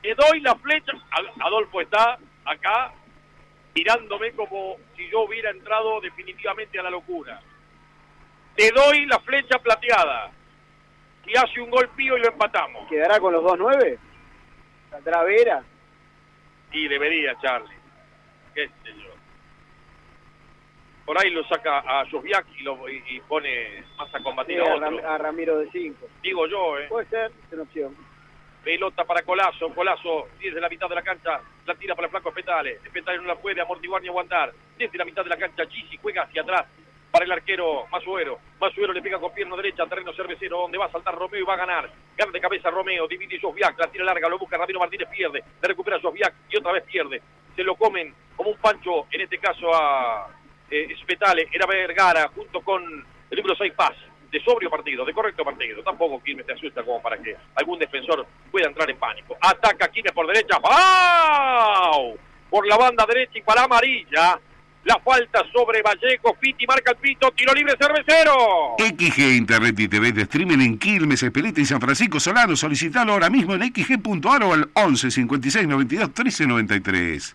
Te doy la flecha. Adolfo está acá mirándome como si yo hubiera entrado definitivamente a la locura. Te doy la flecha plateada. Si hace un gol Pío y lo empatamos. ¿Quedará con los 2-9? ¿Saldrá Vera? Y debería, Charlie. Qué sé yo. Por ahí lo saca a Josviak y pone más a combatir Sí, a otro. a Ramiro de 5. Digo yo, Puede ser, es una opción. Pelota para Colazo. Colazo desde la mitad de la cancha la tira para el flaco Espetale. Espetale no la puede amortiguar ni aguantar. Desde la mitad de la cancha Gigi juega hacia atrás para el arquero Masuero. Masuero le pega con pierna derecha, terreno cervecero, donde va a saltar Romeo y va a ganar. Gana de cabeza Romeo, divide Josviak, la tira larga, lo busca Ramiro Martínez, pierde. Le recupera Josviak y otra vez pierde. Se lo comen como un pancho, en este caso a Espetale. Era Vergara junto con el número 6 Paz. De sobrio partido, de correcto partido. Tampoco Quilmes te asusta como para que algún defensor pueda entrar en pánico. Ataca Quilmes por derecha. ¡Pau! Por la banda derecha y para amarilla. La falta sobre Vallejo. Piti marca el pito. Tiro libre Cervecero. XG Internet y TV de streaming en Quilmes, Espeleta y San Francisco Solano. Solicitalo ahora mismo en xg.ar o al 11 56 92 13 93.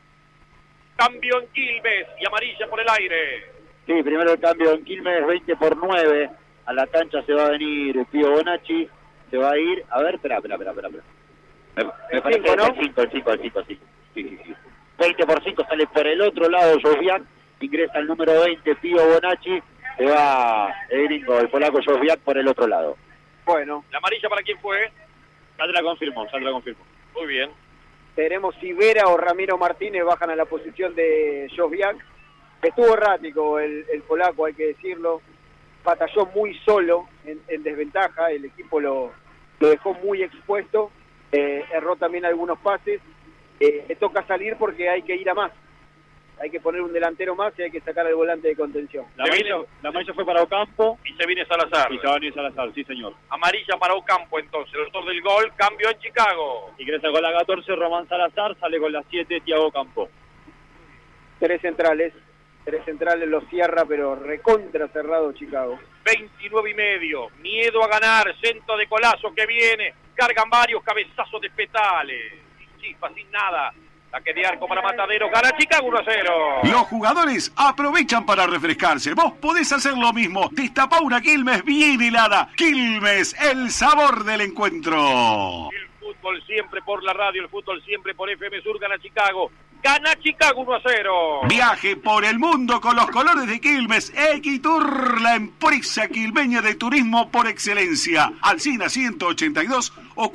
Cambio en Quilmes y amarilla por el aire. Sí, primero el cambio en Quilmes, 20-9. A la cancha se va a venir Pío Bonacci. Se va a ir. A ver, espera. Me parece que ¿no? el 5. Sí. 20-5 sale por el otro lado Josviak. Ingresa el número 20, Pío Bonacci. Se va el gringo, el polaco Josviak por el otro lado. Bueno. ¿La amarilla para quién fue? Ya te la confirmo. Muy bien. Veremos si Vera o Ramiro Martínez bajan a la posición de Josviak. Estuvo errático el polaco, hay que decirlo. Batalló muy solo, en desventaja. El equipo lo dejó muy expuesto. Erró también algunos pases. Le toca salir porque hay que ir a más. Hay que poner un delantero más y hay que sacar al volante de contención. La amarilla fue para Ocampo. Y se viene Salazar. Y se va a venir Salazar, sí señor. Amarilla para Ocampo entonces. El autor del gol. Cambio en Chicago. Ingresa con la 14 Román Salazar. Sale con la 7 Thiago Campo. Tres centrales los cierra, pero recontra cerrado Chicago. 29-5. Miedo a ganar. Centro de Colazo que viene. Cargan varios cabezazos de Espetale. Sin chispa, sin nada. Saque de arco para Matadero. Gana Chicago 1-0. Los jugadores aprovechan para refrescarse. Vos podés hacer lo mismo. Destapá una Quilmes bien helada. Quilmes, el sabor del encuentro. El fútbol siempre por la radio. El fútbol siempre por FM Sur. Gana Chicago. Gana Chicago 1-0. Viaje por el mundo con los colores de Quilmes. Equitur, la empresa quilmeña de turismo por excelencia. Alsina 182 o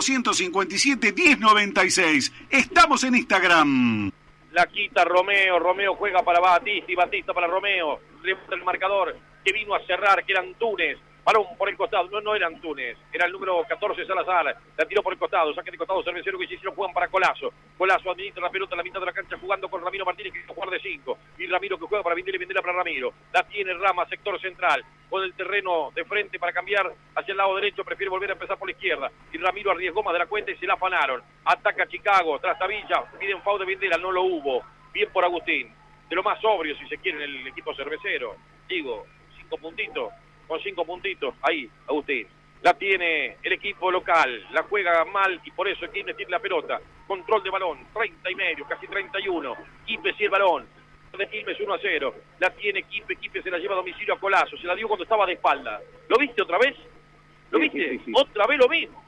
4257-1096. Estamos en Instagram. La quita Romeo. Romeo juega para Batista y Batista para Romeo. Rebota el marcador que vino a cerrar, que era Antunes. Balón por el costado, no era Antunes, era el número 14 Salazar, la tiró por el costado, saque de costado Cervecero que hicieron, juegan para Colazo. Colazo administra la pelota en la mitad de la cancha jugando con Ramiro Martínez que quiere jugar de 5. Y Ramiro que juega para Vindela y Vindela para Ramiro. La tiene Rama, sector central, con el terreno de frente para cambiar hacia el lado derecho, prefiere volver a empezar por la izquierda. Y Ramiro arriesgó más de la cuenta y se la afanaron. Ataca Chicago, Trastavilla, piden foul de Vindela, no lo hubo. Bien por Agustín, de lo más sobrio si se quiere en el equipo cervecero. Digo, 5 puntitos. Con 5 puntitos, ahí, Agustín. La tiene el equipo local, la juega mal y por eso Quilmes tiene la pelota. Control de balón, 30-5, casi 31. Quilmes y el balón. De Quilmes 1-0. La tiene Quilmes, Quilmes se la lleva a domicilio a Colazo. Se la dio cuando estaba de espalda. ¿Lo viste otra vez? ¿Lo viste? Sí. Otra vez lo mismo.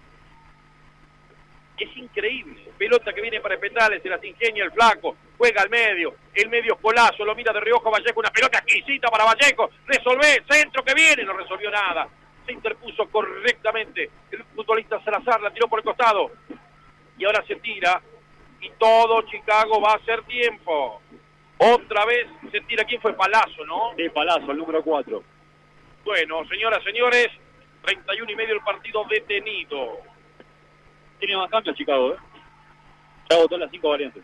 Es increíble. Pelota que viene para Espetale, se las ingenia el flaco, juega al medio, el medio es Colazo, lo mira de reojo Vallejo, una pelota exquisita para Vallejo, resolvé, centro que viene, no resolvió nada, se interpuso correctamente, el futbolista Salazar la tiró por el costado, y ahora se tira, y todo Chicago va a hacer tiempo. Otra vez se tira, ¿quién fue? Palazzo, ¿no? Sí, Palazzo, el número 4. Bueno, señoras, señores, 31-5 el partido detenido. Tiene más cambios Chicago, Ya votó las 5 variantes.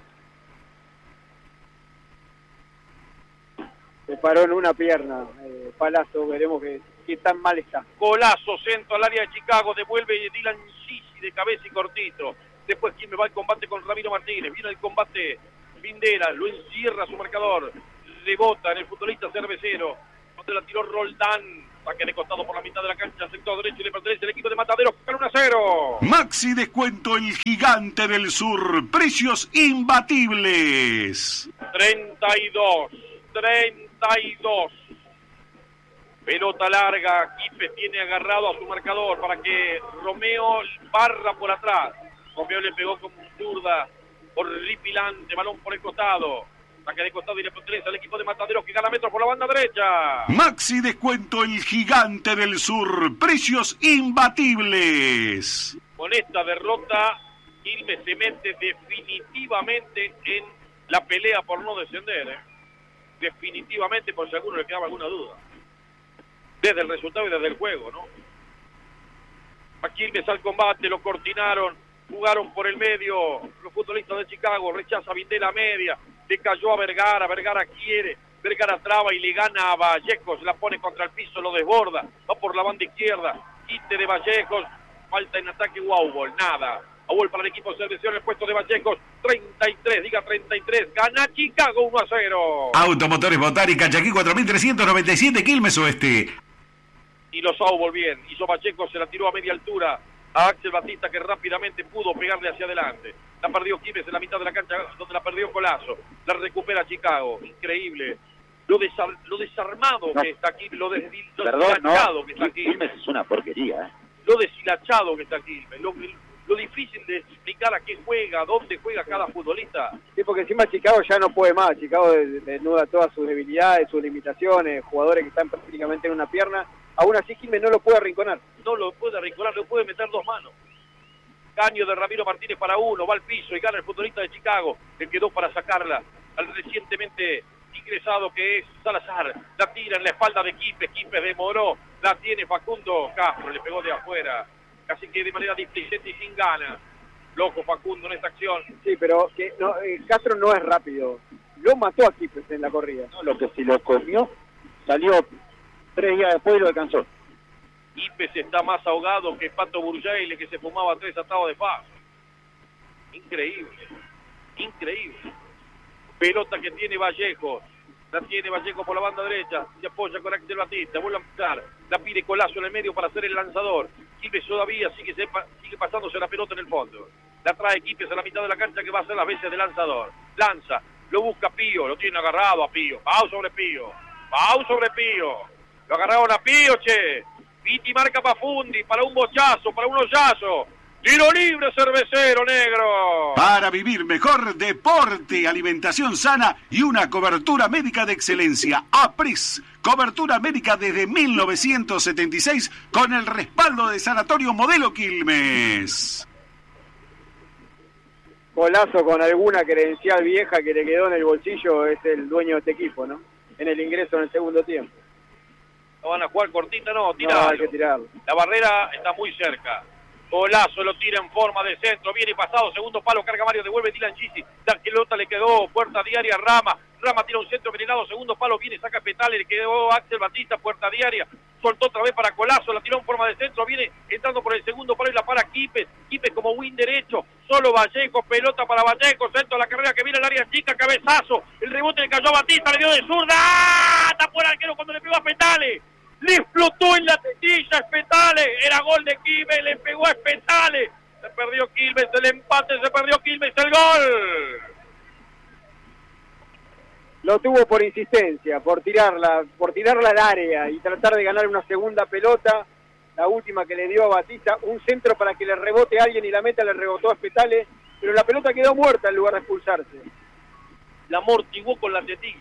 Se paró en una pierna, Palazzo, veremos qué tan mal está. Colazo, centro al área de Chicago, devuelve Dylan Gigi de cabeza y cortito. Después quien me va al combate con Ramiro Martínez, viene el combate Vindera, lo encierra su marcador, rebota en el futbolista cervecero. donde la tiró Roldán. Saque de costado por la mitad de la cancha, sector derecho, y le pertenece el equipo de Mataderos, con 1-0. Maxi Descuento El Gigante del Sur. Precios imbatibles. 32. Pelota larga, Quipes tiene agarrado a su marcador para que Romeo barra por atrás. Romeo le pegó con zurda horripilante, balón por el costado. Saque de costado y le pertenece al equipo de Mataderos, que gana metros por la banda derecha. Maxi Descuento El Gigante del Sur. Precios imbatibles. Con esta derrota, Quilmes se mete definitivamente en la pelea por no descender. Definitivamente, por si a alguno le quedaba alguna duda. Desde el resultado y desde el juego, ¿no? A Quilmes al combate, lo cortinaron, jugaron por el medio. Los futbolistas de Chicago, rechaza Vindela media. Le cayó a Vergara, Vergara quiere, Vergara traba y le gana a Vallejos, la pone contra el piso, lo desborda, va por la banda izquierda, quite de Vallejos, falta en ataque Waubol, nada. Waubol para el equipo cervecero en el puesto de Vallejos, 33, gana Chicago 1-0. Automotores Botánica, Chaquí 4397, Quilmes Oeste. Y los Waubol bien, hizo Vallejos, se la tiró a media altura a Axel Batista, que rápidamente pudo pegarle hacia adelante. La perdió Quilmes en la mitad de la cancha, donde la perdió Colazo. La recupera Chicago. Increíble. Lo desarmado que está aquí, lo deshilachado que está aquí. Quilmes es una porquería. Lo deshilachado que está Quilmes. Lo difícil de explicar a qué juega, dónde juega cada futbolista. Sí, porque encima Chicago ya no puede más. Chicago desnuda todas sus debilidades, sus limitaciones, jugadores que están prácticamente en una pierna. Aún así Quilmes no lo puede arrinconar. No lo puede arrinconar, lo puede meter dos manos. Caño de Ramiro Martínez para uno, va al piso y gana el futbolista de Chicago. Le quedó para sacarla al recientemente ingresado que es Salazar. La tira en la espalda de Quipes, Quipes demoró, la tiene Facundo Castro, le pegó de afuera. Casi que de manera displicente y sin ganas. Loco Facundo en esta acción. Sí, pero que no, Castro no es rápido. Lo mató a Quipes en la corrida. No, lo que si lo comió, salió 3 días después y lo alcanzó. Quipes está más ahogado que Pato Burjaile, que se fumaba 3 atados de paso. Increíble. Pelota que tiene Vallejo. La tiene Vallejo por la banda derecha. Se apoya con Axel Batista. Vuelve a empezar. La pide Colazo en el medio para hacer el lanzador. Quipes todavía sigue pasándose la pelota en el fondo. La trae Quipes a la mitad de la cancha, que va a hacer las veces de lanzador. Lanza. Lo busca Pío. Lo tiene agarrado a Pío. Pau sobre Pío. Lo agarraron a Pío, che. Viti marca para Fundi, para un bochazo, para un hoyazo. Tiro libre, cervecero negro. Para vivir mejor, deporte, alimentación sana y una cobertura médica de excelencia. APRES, cobertura médica desde 1976 con el respaldo de Sanatorio Modelo Quilmes. Colazo con alguna credencial vieja que le quedó en el bolsillo es el dueño de este equipo, ¿no? En el ingreso en el segundo tiempo. ¿No van a jugar cortita? No, no, hay que tirarlo. La barrera está muy cerca. Golazo, lo tira en forma de centro, viene pasado, segundo palo, carga Mario, devuelve Dylan Gisi, la pelota le quedó, puerta diaria, Rama tira un centro envenenado, segundo palo, viene, saca Petale, le quedó Axel Batista, puerta diaria, soltó otra vez para Colazo, la tiró en forma de centro, viene entrando por el segundo palo y la para Quipes como win derecho, solo Vallejo, pelota para Vallejo, centro a la carrera que viene al área chica, cabezazo, el rebote le cayó a Batista, le dio de zurda, tapó el arquero cuando le pegó a Petale. Le explotó en la tetilla a Espetale, era gol de Quilmes, le pegó a Espetale, se perdió Quilmes, el empate, se perdió Quilmes, el gol. Lo tuvo por insistencia, por tirarla al área y tratar de ganar una segunda pelota, la última que le dio a Batista, un centro para que le rebote a alguien y la meta le rebotó a Espetale, pero la pelota quedó muerta en lugar de expulsarse. La amortiguó con la tetilla.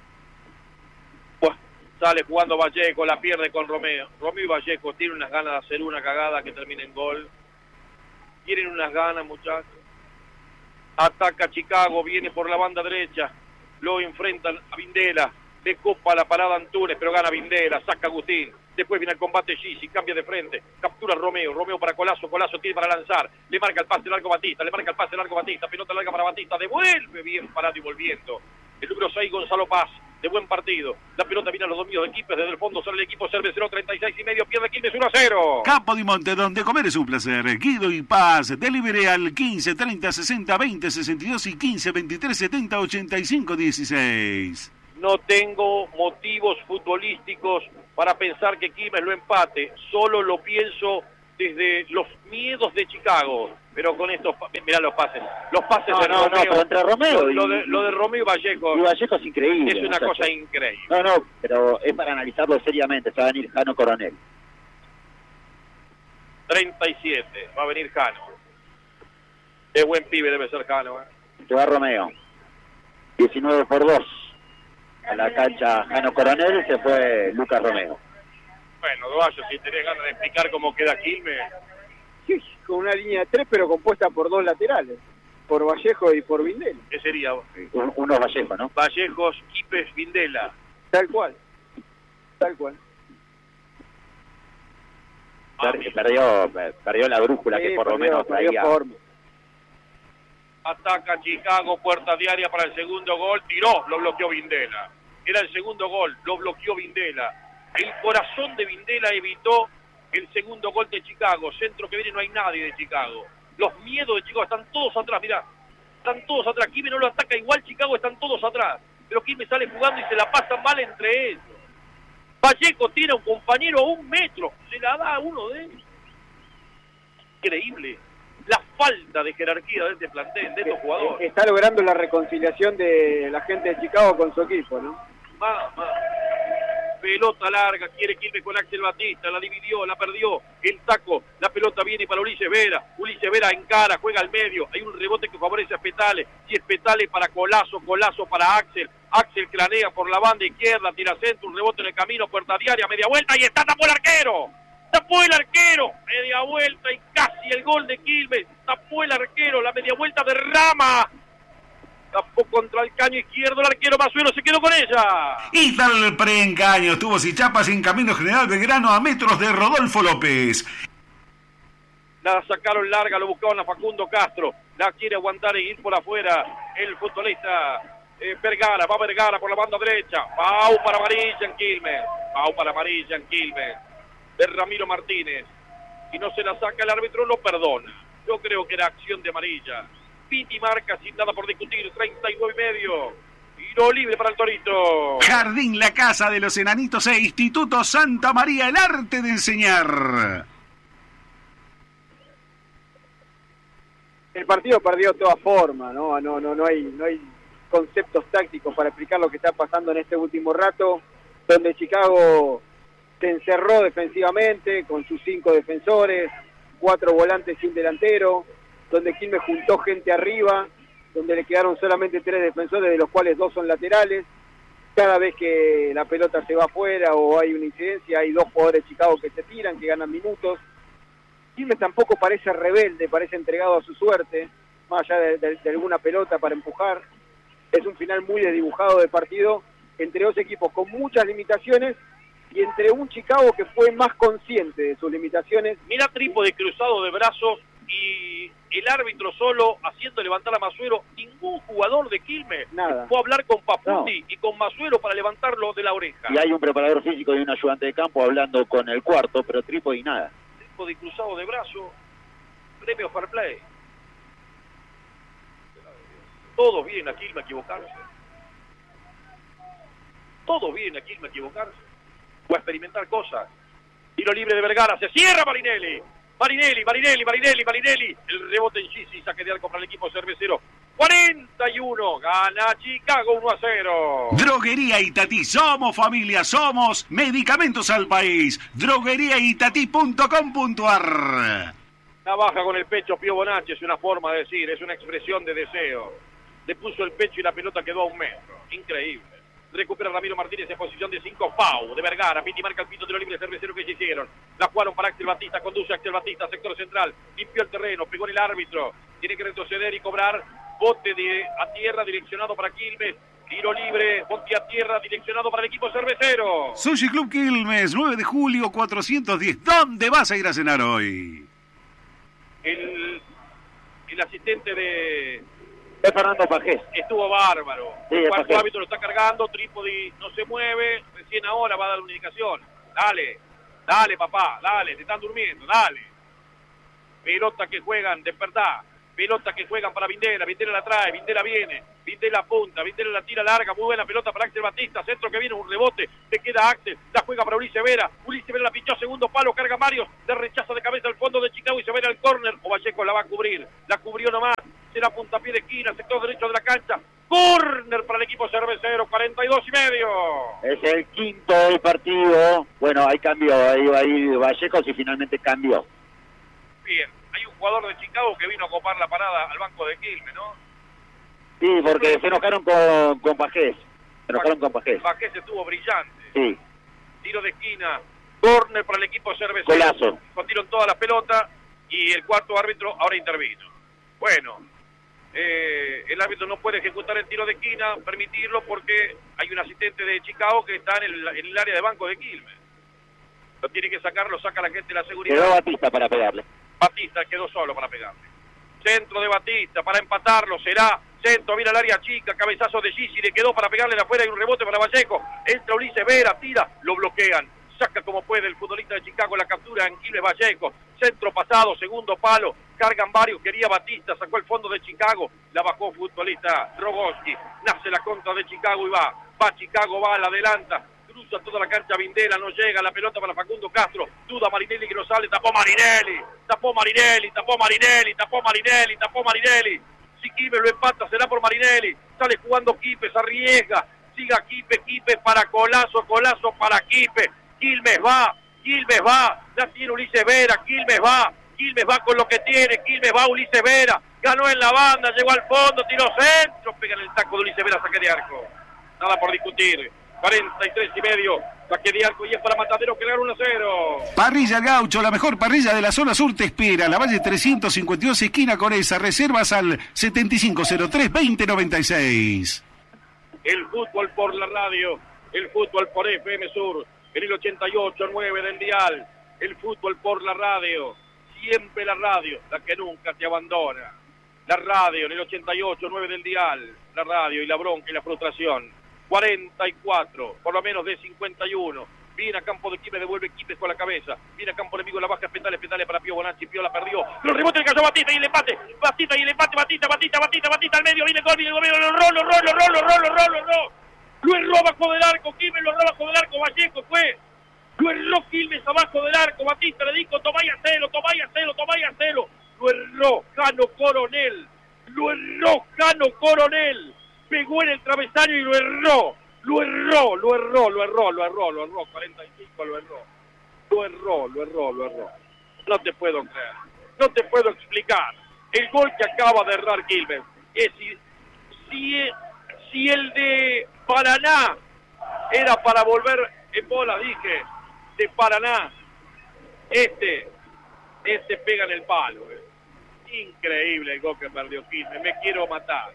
Sale jugando Vallejo, la pierde con Romeo. Romeo y Vallejo tienen unas ganas de hacer una cagada que termine en gol. Tienen unas ganas, muchachos. Ataca Chicago, viene por la banda derecha. Lo enfrentan a Vindela. Le copa la parada Antunes, pero gana Vindela. Saca Agustín. Después viene el combate Gisi, cambia de frente. Captura Romeo. Romeo para Colazo. Colazo tiene para lanzar. Le marca el pase largo Batista. Pelota larga para Batista. Devuelve bien parado y volviendo. El número 6, Gonzalo Paz. De buen partido. La pelota viene a los dominios de Quipes. Desde el fondo sale el equipo cervecero, 36,5. Pierde Quilmes 1-0. Campo de Monte, donde comer es un placer. Guido y Paz. Delivery al 15 30 60 20 62 y 15 23 70 85 16. No tengo motivos futbolísticos para pensar que Quilmes lo empate, solo lo pienso desde los miedos de Chicago, pero con estos, mirá los pases de Romeo. Pero entre Romeo lo de Romeo y Vallejo. Y Vallejo es increíble. Es una cosa increíble. No, pero es para analizarlo seriamente, se va a venir Jano Coronel. 37, va a venir Jano. Qué buen pibe debe ser Jano, Se va Romeo. 19-2. A la cancha Jano Coronel se fue Lucas Romeo. Bueno, Duayo, si tenés ganas de explicar cómo queda Quilmes. Sí, con una línea de 3, pero compuesta por 2 laterales, por Vallejo y por Vindela. ¿Qué sería? Uno es Vallejo, ¿no? Vallejos, Quipes, Vindela. Tal cual. Perdió la brújula, sí, que por lo menos traía. Ataca Chicago, puerta diaria para el segundo gol, tiró, lo bloqueó Vindela. Era el segundo gol, lo bloqueó Vindela. El corazón de Vindela evitó el segundo gol de Chicago. Centro que viene, no hay nadie de Chicago. Los miedos de Chicago están todos atrás, mirá. Están todos atrás. Quilmes no lo ataca igual, Chicago están todos atrás. Pero Quilmes sale jugando y se la pasan mal entre ellos. Vallejo tiene a un compañero a 1 metro. Se la da a uno de ellos. Increíble. La falta de jerarquía de este plantel, de estos jugadores. Está logrando la reconciliación de la gente de Chicago con su equipo, ¿no? Mamá. Pelota larga, quiere Quilmes con Axel Batista, la dividió, la perdió, el taco, la pelota viene para Ulises Vera encara, juega al medio, hay un rebote que favorece a Petale, si es Petale para Colazo para Axel clanea por la banda izquierda, tira centro, un rebote en el camino, puerta diaria, media vuelta, y está, tapó el arquero, media vuelta y casi el gol de Quilmes, tapó el arquero, la media vuelta de Rama. Tapó contra el caño izquierdo, el arquero Masuero se quedó con ella. Y tal el preengaño, estuvo Sichapas en camino General Belgrano a metros de Rodolfo López. La sacaron larga, lo buscaban a Facundo Castro. La quiere aguantar e ir por afuera el futbolista Vergara. Va Vergara por la banda derecha. Pau para amarilla en Quilmes. De Ramiro Martínez. Si no se la saca el árbitro, lo perdona. Yo creo que era acción de amarilla. Piti marca sin nada por discutir, 39,5. Tiro libre para el Torito. Jardín La Casa de los Enanitos e Instituto Santa María, el arte de enseñar. El partido perdió toda forma, no hay conceptos tácticos para explicar lo que está pasando en este último rato, donde Chicago se encerró defensivamente con sus 5 defensores, 4 volantes sin delantero, donde Quilmes juntó gente arriba, donde le quedaron solamente 3 defensores, de los cuales 2 son laterales. Cada vez que la pelota se va afuera o hay una incidencia, hay 2 jugadores de Chicago que se tiran, que ganan minutos. Quilmes tampoco parece rebelde, parece entregado a su suerte, más allá de alguna pelota para empujar. Es un final muy desdibujado de partido, entre 2 equipos con muchas limitaciones, y entre un Chicago que fue más consciente de sus limitaciones. Mira trípode cruzado de brazos y el árbitro solo haciendo levantar a Masuero. Ningún jugador de Quilmes fue a hablar con Pafundi y con Masuero para levantarlo de la oreja. Y hay un preparador físico y un ayudante de campo hablando con el cuarto, pero trípode y nada. Trípode cruzado de brazos, premio Fair Play. Todos vienen a Quilmes a equivocarse. O a experimentar cosas. Tiro libre de Vergara, se cierra Marinelli. El rebote en Gisi, saque de arco para el equipo cervecero. 41, gana Chicago 1-0. Droguería Itatí, somos familia, somos medicamentos al país. drogueriaitatí.com.ar. Navaja con el pecho Pío Bonacci, es una forma de decir, es una expresión de deseo. Le puso el pecho y la pelota quedó a 1 metro. Increíble. Recupera Ramiro Martínez en posición de 5. Pau de Vergara. Piti marca el pito de los libres cerveceros que se hicieron. La jugaron para Axel Batista. Conduce Axel Batista, sector central. Limpió el terreno. Pegó en el árbitro. Tiene que retroceder y cobrar. Bote a tierra direccionado para Quilmes. Tiro libre. Bote a tierra direccionado para el equipo cervecero. Sushi Club Quilmes, 9 de julio 410. ¿Dónde vas a ir a cenar hoy? El asistente de... Es Fernando Pajés. Estuvo bárbaro. Sí, el cuarto árbitro lo está cargando, trípode no se mueve, recién ahora va a dar una indicación. Dale papá, dale, te están durmiendo, dale. Pelota que juegan, despertá. Pelota que juegan para Vindela, Vindela la trae, Vindela viene, Vindela apunta, Vindela la tira larga, muy buena pelota para Axel Batista, centro que viene, un rebote, te queda Axel, la juega para Ulises Vera la pinchó, segundo palo, carga Marios, le rechaza de cabeza al fondo de Chicago y se va al córner, o Vallejo la va a cubrir, la cubrió nomás, será puntapié de esquina, sector derecho de la cancha, córner para el equipo cervecero, 42.5. Es el quinto del partido, bueno, ahí cambió, ahí Vallejo y finalmente cambió. Bien. Hay un jugador de Chicago que vino a copar la parada al banco de Quilmes, ¿no? Sí, porque se enojaron con Pajés. Se enojaron con Pajés. Pajés estuvo brillante. Sí. Tiro de esquina, córner para el equipo cervecero. Golazo. Continúan todas las pelotas y el cuarto árbitro ahora intervino. Bueno, el árbitro no puede ejecutar el tiro de esquina, permitirlo porque hay un asistente de Chicago que está en el área de banco de Quilmes. Lo tiene que sacar, lo saca la gente de la seguridad. Quedó Batista para pegarle. Batista quedó solo para pegarle. Centro de Batista para empatarlo, será centro, viene al área chica, cabezazo de Gigi, le quedó para pegarle de afuera y un rebote para Vallejo. Entra Ulises Vera, tira, lo bloquean. Saca como puede el futbolista de Chicago, la captura en Quilmes Vallejo. Centro pasado, segundo palo, cargan varios, quería Batista, sacó el fondo de Chicago, la bajó futbolista Rogoski. Nace la contra de Chicago y va Chicago, va, la adelanta. Cruza toda la cancha Vindela, no llega, la pelota para Facundo Castro, duda Marinelli que no sale, tapó Marinelli, si Quilmes lo empata será por Marinelli, sale jugando Quipes, arriesga, siga Quipes para Colazo para Quilmes va, la tiene Ulises Vera, Quilmes va con lo que tiene, Quilmes va Ulises Vera, ganó en la banda, llegó al fondo, tiró centro, pega en el taco de Ulises Vera, saque de arco, nada por discutir. 43.5, saque de arco y es para Matadero que gana 1-0. Parrilla El Gaucho, la mejor parrilla de la zona sur te espera. La Valle 352, esquina Conesa. Reservas al 7503-2096. El fútbol por la radio, el fútbol por FM Sur, en el 88.9 del dial. El fútbol por la radio, siempre la radio, la que nunca te abandona. La radio en el 88.9 del dial, la radio y la bronca y la frustración. 44, por lo menos de 51. Viene a campo de Quilmes, devuelve Quilmes con la cabeza. Viene a campo enemigo, la baja, petales para Pío Bonacci. Pío la perdió. Los rebotes que cayó Batista y el empate. Batista al medio. Viene el gol, lo erró abajo del arco. Quilmes lo erró abajo del arco. Vallejo fue. Lo erró Quilmes abajo del arco. Batista le dijo, tomá y hacelo. Lo erró Cano Coronel. Pegó en el travesaño y lo erró. 45, lo erró. No te puedo creer, no te puedo explicar. El gol que acaba de errar Quilmes. Si el de Paraná era para volver en bola, dije, de Paraná, este pega en el palo. Increíble el gol que perdió Quilmes, me quiero matar.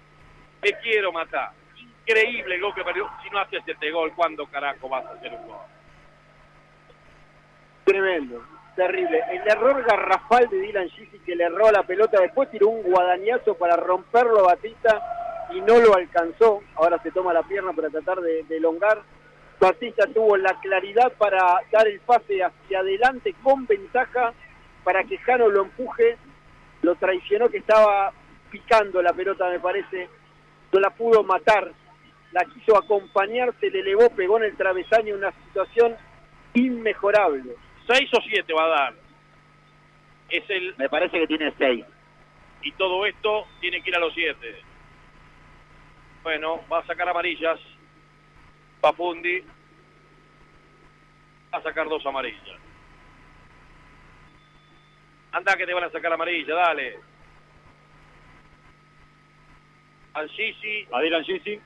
Increíble el gol que perdió. Si no haces este gol, ¿cuándo carajo vas a hacer un gol? Tremendo, terrible. El error garrafal de Dylan Gisi, que le erró la pelota, después tiró un guadañazo para romperlo a Batista y no lo alcanzó. Ahora se toma la pierna para tratar de elongar. Batista tuvo la claridad para dar el pase hacia adelante con ventaja para que Jano lo empuje. Lo traicionó, que estaba picando la pelota, me parece. No la pudo matar, la quiso acompañar, se le elevó, pegó en el travesaño, una situación inmejorable. 6 o 7 va a dar. Me parece que tiene 6. Y todo esto tiene que ir a los 7. Bueno, va a sacar amarillas. Pafundi va a sacar 2 amarillas. Anda que te van a sacar amarilla, dale. A Dylan Gisi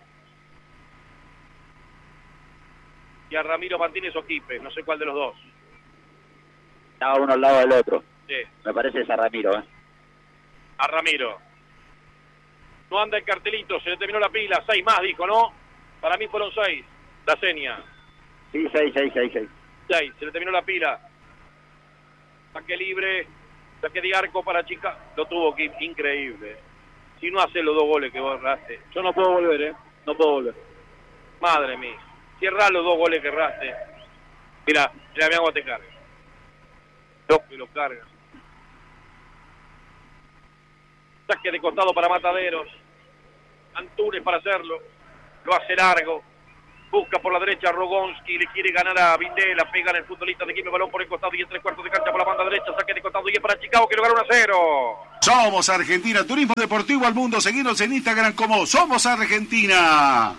y a Ramiro Martínez o Quipes, no sé cuál de los dos. Estaba uno al lado del otro. Sí. Me parece que es a Ramiro, A Ramiro. No anda el cartelito, se le terminó la pila. 6 más, dijo, ¿no? Para mí fueron 6. La seña. Sí, 6. 6, se le terminó la pila. Saque libre, saque de arco para Chica. Lo tuvo que increíble. Si no hace los 2 goles que vos erraste. Yo no puedo volver, no puedo volver. Madre mía. Si errás los 2 goles que erraste. Mira, mi agua te carga. Lo carga. Saque de costado para Mataderos. Antunes para hacerlo. Lo hace largo. Busca por la derecha Rogonski, le quiere ganar a Vindela, pega en el futbolista de Quilmes, balón por el costado y en 3/4 de cancha por la banda derecha, saque de costado y es para Chicago que lo gana 1-0. Somos Argentina, turismo deportivo al mundo, seguinos en Instagram como Somos Argentina.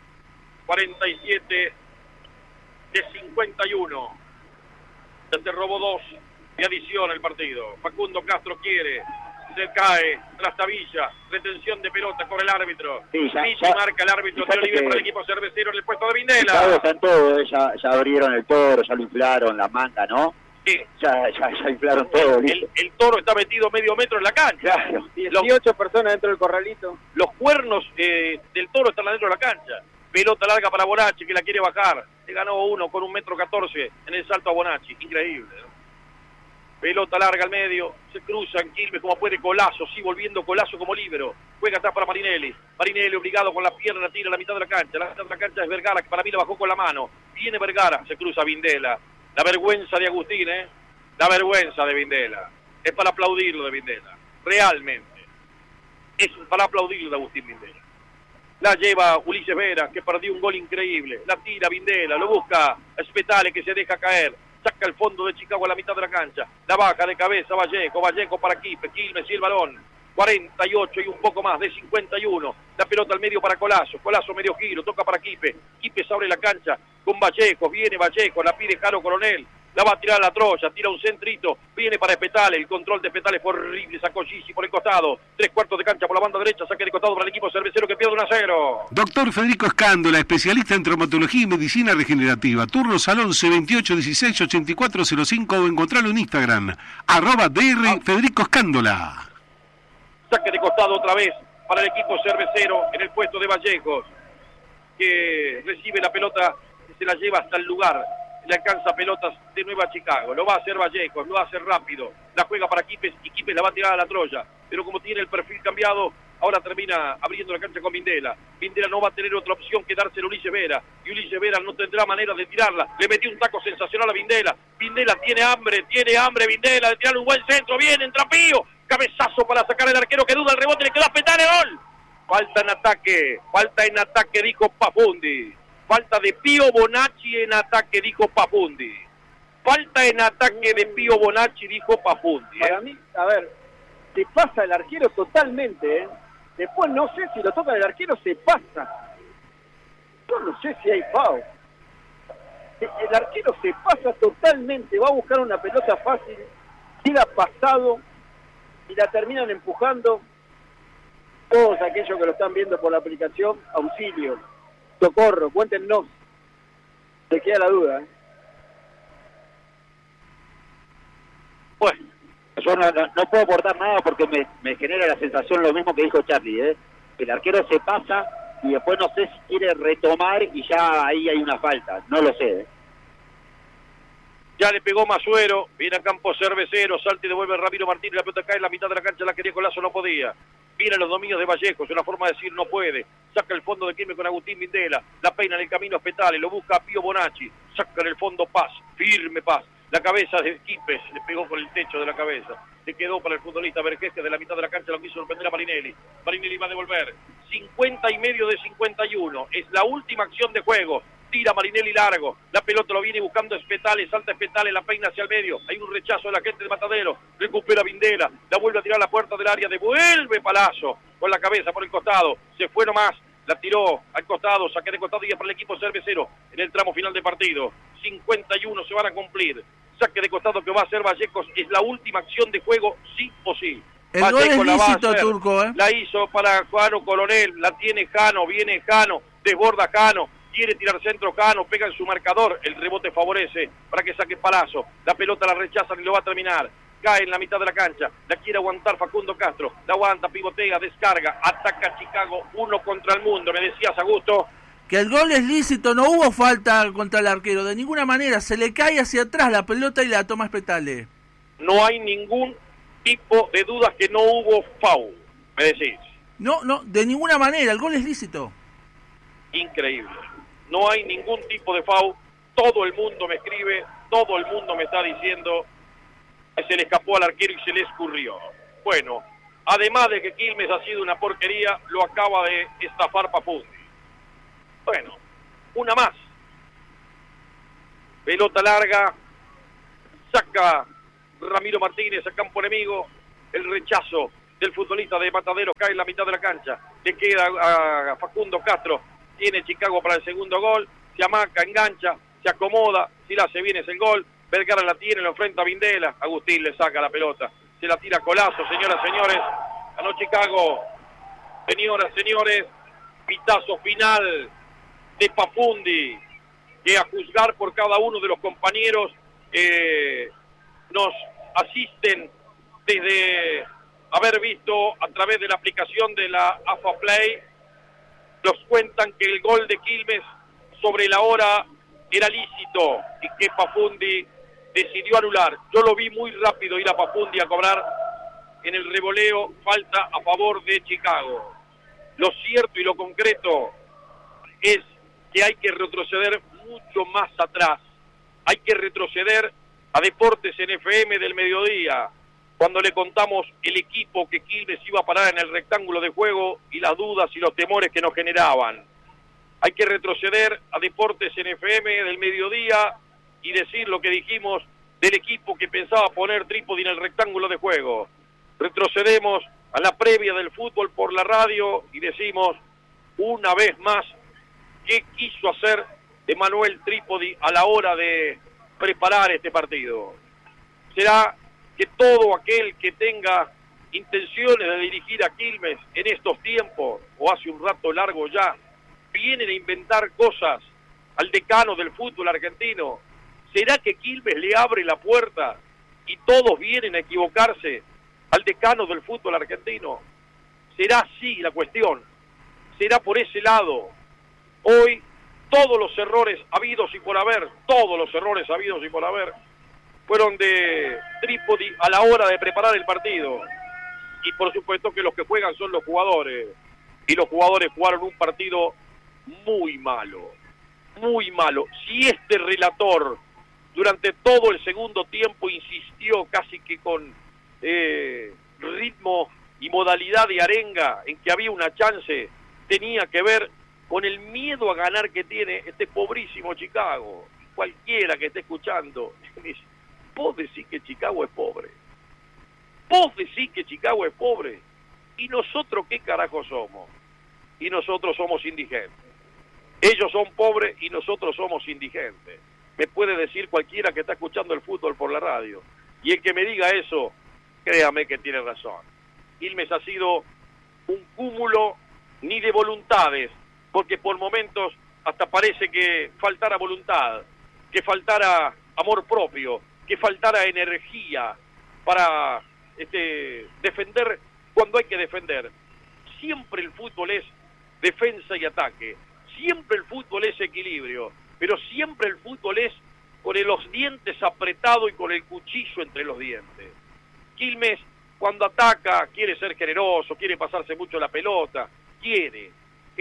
47 de 51. Ya se robó 2 de adición el partido. Facundo Castro quiere, se cae, trastabilla, retención de pelota con el árbitro. Sí, ya marca el árbitro de Oliver para el equipo cervecero en el puesto de Vindela. Chicago están todos, ya abrieron el toro, ya lo inflaron, la manga, ¿no? Sí. Ya inflaron todo. El toro está metido medio metro en la cancha. Claro, 18 personas dentro del corralito. Los cuernos del toro están adentro de la cancha. Pelota larga para Bonacci que la quiere bajar. Le ganó uno con 1,14 m en el salto a Bonacci. Increíble, ¿no? Pelota larga al medio, se cruza en Quilmes como puede Colazo, sí, volviendo Colazo como líbero. Juega atrás para Marinelli. Marinelli obligado con la pierna, tira a la mitad de la cancha. La mitad de la cancha es Vergara, que para mí la bajó con la mano. Viene Vergara, se cruza Vindela. La vergüenza de Agustín, La vergüenza de Vindela. Es para aplaudirlo de Vindela. Realmente. Es para aplaudirlo de Agustín Vindela. La lleva Ulises Vera, que perdió un gol increíble. La tira Vindela, lo busca Spetale, que se deja caer. Saca el fondo de Chicago a la mitad de la cancha. La baja de cabeza Vallejo para Quilmes y el balón. 48 y un poco más de 51. La pelota al medio para Colazo medio giro, toca para Quipe se abre la cancha con Vallejo, viene Vallejo, la pide Jaro Coronel. La va a tirar a la Troya, tira un centrito, viene para Espetale, el control de Espetale fue horrible, sacó Gigi por el costado, 3/4 de cancha por la banda derecha, saque de costado para el equipo cervecero que pierde 1-0. Doctor Federico Escándola, especialista en traumatología y medicina regenerativa, turnos al 11 28 16 84 05 o encontrarlo en Instagram, @DR Federico Escándola. Saque de costado otra vez para el equipo cervecero en el puesto de Vallejos, que recibe la pelota, que se la lleva hasta el lugar. Le alcanza pelotas de nuevo a Chicago, lo va a hacer Vallejos, lo hace rápido, la juega para Quipes y Quipes la va a tirar a la Troya, pero como tiene el perfil cambiado, ahora termina abriendo la cancha con Vindela. Vindela no va a tener otra opción que dársela a Ulises Vera, y Ulises Vera no tendrá manera de tirarla, le metió un taco sensacional a Vindela. Vindela tiene hambre Vindela de tirar un buen centro, bien, entra Pío, cabezazo para sacar el arquero que duda el rebote, le quedó a Petare, gol. Falta en ataque, dijo Pafundi. Falta de Pío Bonacci en ataque, dijo Pafundi. Falta en ataque de Pío Bonacci, dijo Pafundi. Para mí, a ver, se pasa el arquero totalmente, Después no sé si lo toca el arquero, se pasa. Yo no sé si hay foul. El arquero se pasa totalmente, va a buscar una pelota fácil, queda pasado y la terminan empujando. Todos aquellos que lo están viendo por la aplicación, auxilio, socorro, cuéntenos. Se queda la duda. Bueno, yo no puedo aportar nada porque me genera la sensación lo mismo que dijo Charlie, el arquero se pasa y después no sé si quiere retomar y ya ahí hay una falta, no lo sé. Ya le pegó Masuero, viene a campo cervecero, salta y devuelve Ramiro Martínez, la pelota cae en la mitad de la cancha, la quería Colazo, no podía. Viene los dominios de Vallejo, es una forma de decir no puede. Saca el fondo de Quilmes con Agustín Vindela, la peina en el camino a Spetale, lo busca a Pío Bonacci, saca en el fondo Paz, firme Paz. La cabeza de Quipes le pegó con el techo de la cabeza. Le quedó para el futbolista Vergés, que de la mitad de la cancha lo quiso sorprender a Marinelli. Marinelli va a devolver. 50 y medio de 51. Es la última acción de juego. Tira Marinelli largo. La pelota lo viene buscando Spetale. Salta Spetale, la peina hacia el medio. Hay un rechazo de la gente de Matadero. Recupera Vindela. La vuelve a tirar a la puerta del área. Devuelve Palazzo con la cabeza por el costado. Se fue nomás. La tiró al costado. Saque de costado y es para el equipo cervecero en el tramo final del partido. 51 se van a cumplir. Saque de costado que va a hacer Vallejos. Es la última acción de juego, sí o sí. El gol es lícito, Turco, La hizo para Jano Coronel. La tiene Jano. Viene Jano. Desborda Jano. Quiere tirar centro Jano. Pega en su marcador. El rebote favorece para que saque Palazzo. La pelota la rechazan y lo va a terminar. Cae en la mitad de la cancha. La quiere aguantar Facundo Castro. La aguanta, pivotea, descarga. Ataca Chicago. 1 contra el mundo. Me decías, Augusto. Que el gol es lícito, no hubo falta contra el arquero, de ninguna manera, se le cae hacia atrás la pelota y la toma Spetale. No hay ningún tipo de dudas que no hubo foul, me decís. No, de ninguna manera, el gol es lícito. Increíble, no hay ningún tipo de foul, todo el mundo me escribe, todo el mundo me está diciendo que se le escapó al arquero y se le escurrió. Bueno, además de que Quilmes ha sido una porquería, lo acaba de estafar Pafundi. Bueno, una más. Pelota larga, saca Ramiro Martínez a campo enemigo, el rechazo del futbolista de Mataderos cae en la mitad de la cancha, le queda a Facundo Castro, tiene Chicago para el segundo gol, se amaca, engancha, se acomoda, si la hace bien es el gol, Vergara la tiene, lo enfrenta a Vindela, Agustín le saca la pelota, se la tira Colazo, señoras, señores, ganó Chicago, señoras, señores, pitazo final de Pafundi, que a juzgar por cada uno de los compañeros nos asisten desde haber visto a través de la aplicación de la AFA Play, nos cuentan que el gol de Quilmes sobre la hora era lícito y que Pafundi decidió anular. Yo lo vi muy rápido ir a Pafundi a cobrar en el revoleo, falta a favor de Chicago. Lo cierto y lo concreto es que hay que retroceder mucho más atrás. Hay que retroceder a Deportes NFM del mediodía, cuando le contamos el equipo que Quilmes iba a parar en el rectángulo de juego y las dudas y los temores que nos generaban. Hay que retroceder a Deportes NFM del mediodía y decir lo que dijimos del equipo que pensaba poner trípode en el rectángulo de juego. Retrocedemos a la previa del fútbol por la radio y decimos una vez más qué quiso hacer Emanuel Trípodi a la hora de preparar este partido. Será que todo aquel que tenga intenciones de dirigir a Quilmes en estos tiempos, o hace un rato largo ya, vienen a inventar cosas al decano del fútbol argentino. ¿Será que Quilmes le abre la puerta y todos vienen a equivocarse al decano del fútbol argentino? ¿Será así la cuestión? ¿Será por ese lado? Hoy todos los errores habidos y por haber, fueron de Trípodi a la hora de preparar el partido. Y por supuesto que los que juegan son los jugadores. Y los jugadores jugaron un partido muy malo. Muy malo. Si este relator durante todo el segundo tiempo insistió casi que con ritmo y modalidad de arenga en que había una chance, tenía que ver con el miedo a ganar que tiene este pobrísimo Chicago. Cualquiera que esté escuchando, vos decís que Chicago es pobre. Vos decís que Chicago es pobre. ¿Y nosotros qué carajo somos? Y nosotros somos indigentes. Ellos son pobres y nosotros somos indigentes. Me puede decir cualquiera que está escuchando el fútbol por la radio. Y el que me diga eso, créame que tiene razón. Quilmes ha sido un cúmulo ni de voluntades, porque por momentos hasta parece que faltara voluntad, que faltara amor propio, que faltara energía para defender cuando hay que defender. Siempre el fútbol es defensa y ataque, siempre el fútbol es equilibrio, pero siempre el fútbol es con los dientes apretados y con el cuchillo entre los dientes. Quilmes, cuando ataca, quiere ser generoso, quiere pasarse mucho la pelota, quiere,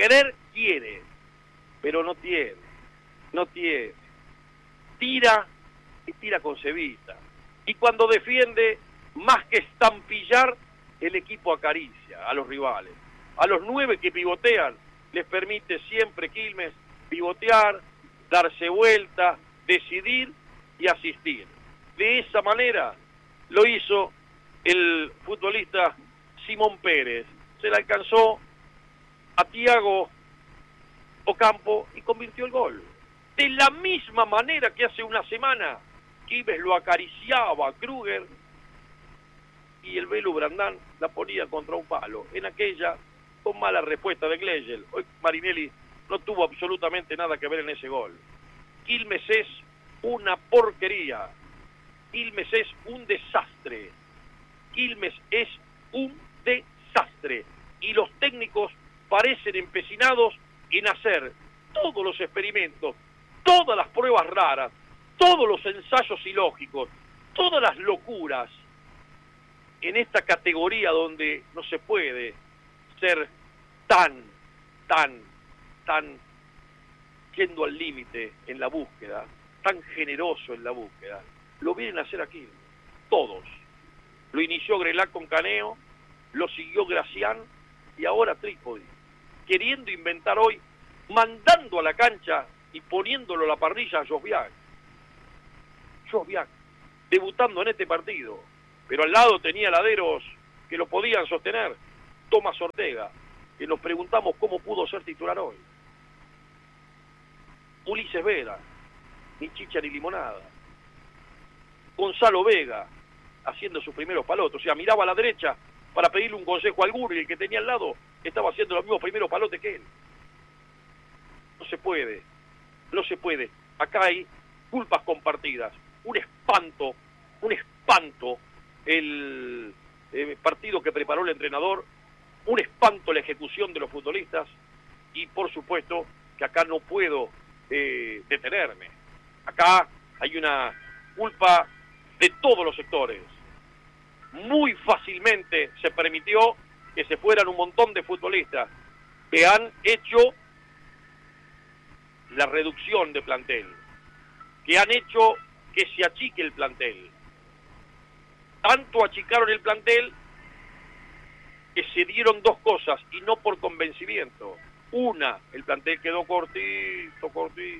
pero no tiene. Tira y tira con cebita. Y cuando defiende, más que estampillar, el equipo acaricia a los rivales. A los 9 que pivotean, les permite siempre Quilmes pivotear, darse vuelta, decidir y asistir. De esa manera lo hizo el futbolista Simón Pérez. Se le alcanzó a Thiago Ocampo y convirtió el gol. De la misma manera que hace una semana Quilmes lo acariciaba a Kruger y el Velo Brandán la ponía contra un palo. En aquella, con mala respuesta de Gleigel. Hoy Marinelli no tuvo absolutamente nada que ver en ese gol. Quilmes es una porquería. Quilmes es un desastre. Quilmes es un desastre. Y los técnicos parecen empecinados en hacer todos los experimentos, todas las pruebas raras, todos los ensayos ilógicos, todas las locuras en esta categoría donde no se puede ser tan yendo al límite en la búsqueda, tan generoso en la búsqueda. Lo vienen a hacer aquí, todos. Lo inició Grelac con Caneo, lo siguió Gracián y ahora Trípodi, queriendo inventar hoy, mandando a la cancha y poniéndolo a la parrilla a Josviak. Josviak, debutando en este partido, pero al lado tenía laderos que lo podían sostener. Tomás Ortega, que nos preguntamos cómo pudo ser titular hoy. Ulises Vera, ni chicha ni limonada. Gonzalo Vega, haciendo sus primeros palotes. O sea, miraba a la derecha para pedirle un consejo al Gurri, y el que tenía al lado estaba haciendo los mismos primeros palotes que él. No se puede, no se puede. Acá hay culpas compartidas. Un espanto el partido que preparó el entrenador, un espanto la ejecución de los futbolistas, y por supuesto que acá no puedo detenerme. Acá hay una culpa de todos los sectores. Muy fácilmente se permitió que se fueran un montón de futbolistas que han hecho la reducción de plantel, que han hecho que se achique el plantel. Tanto achicaron el plantel que se dieron dos cosas, y no por convencimiento. Una, el plantel quedó cortito.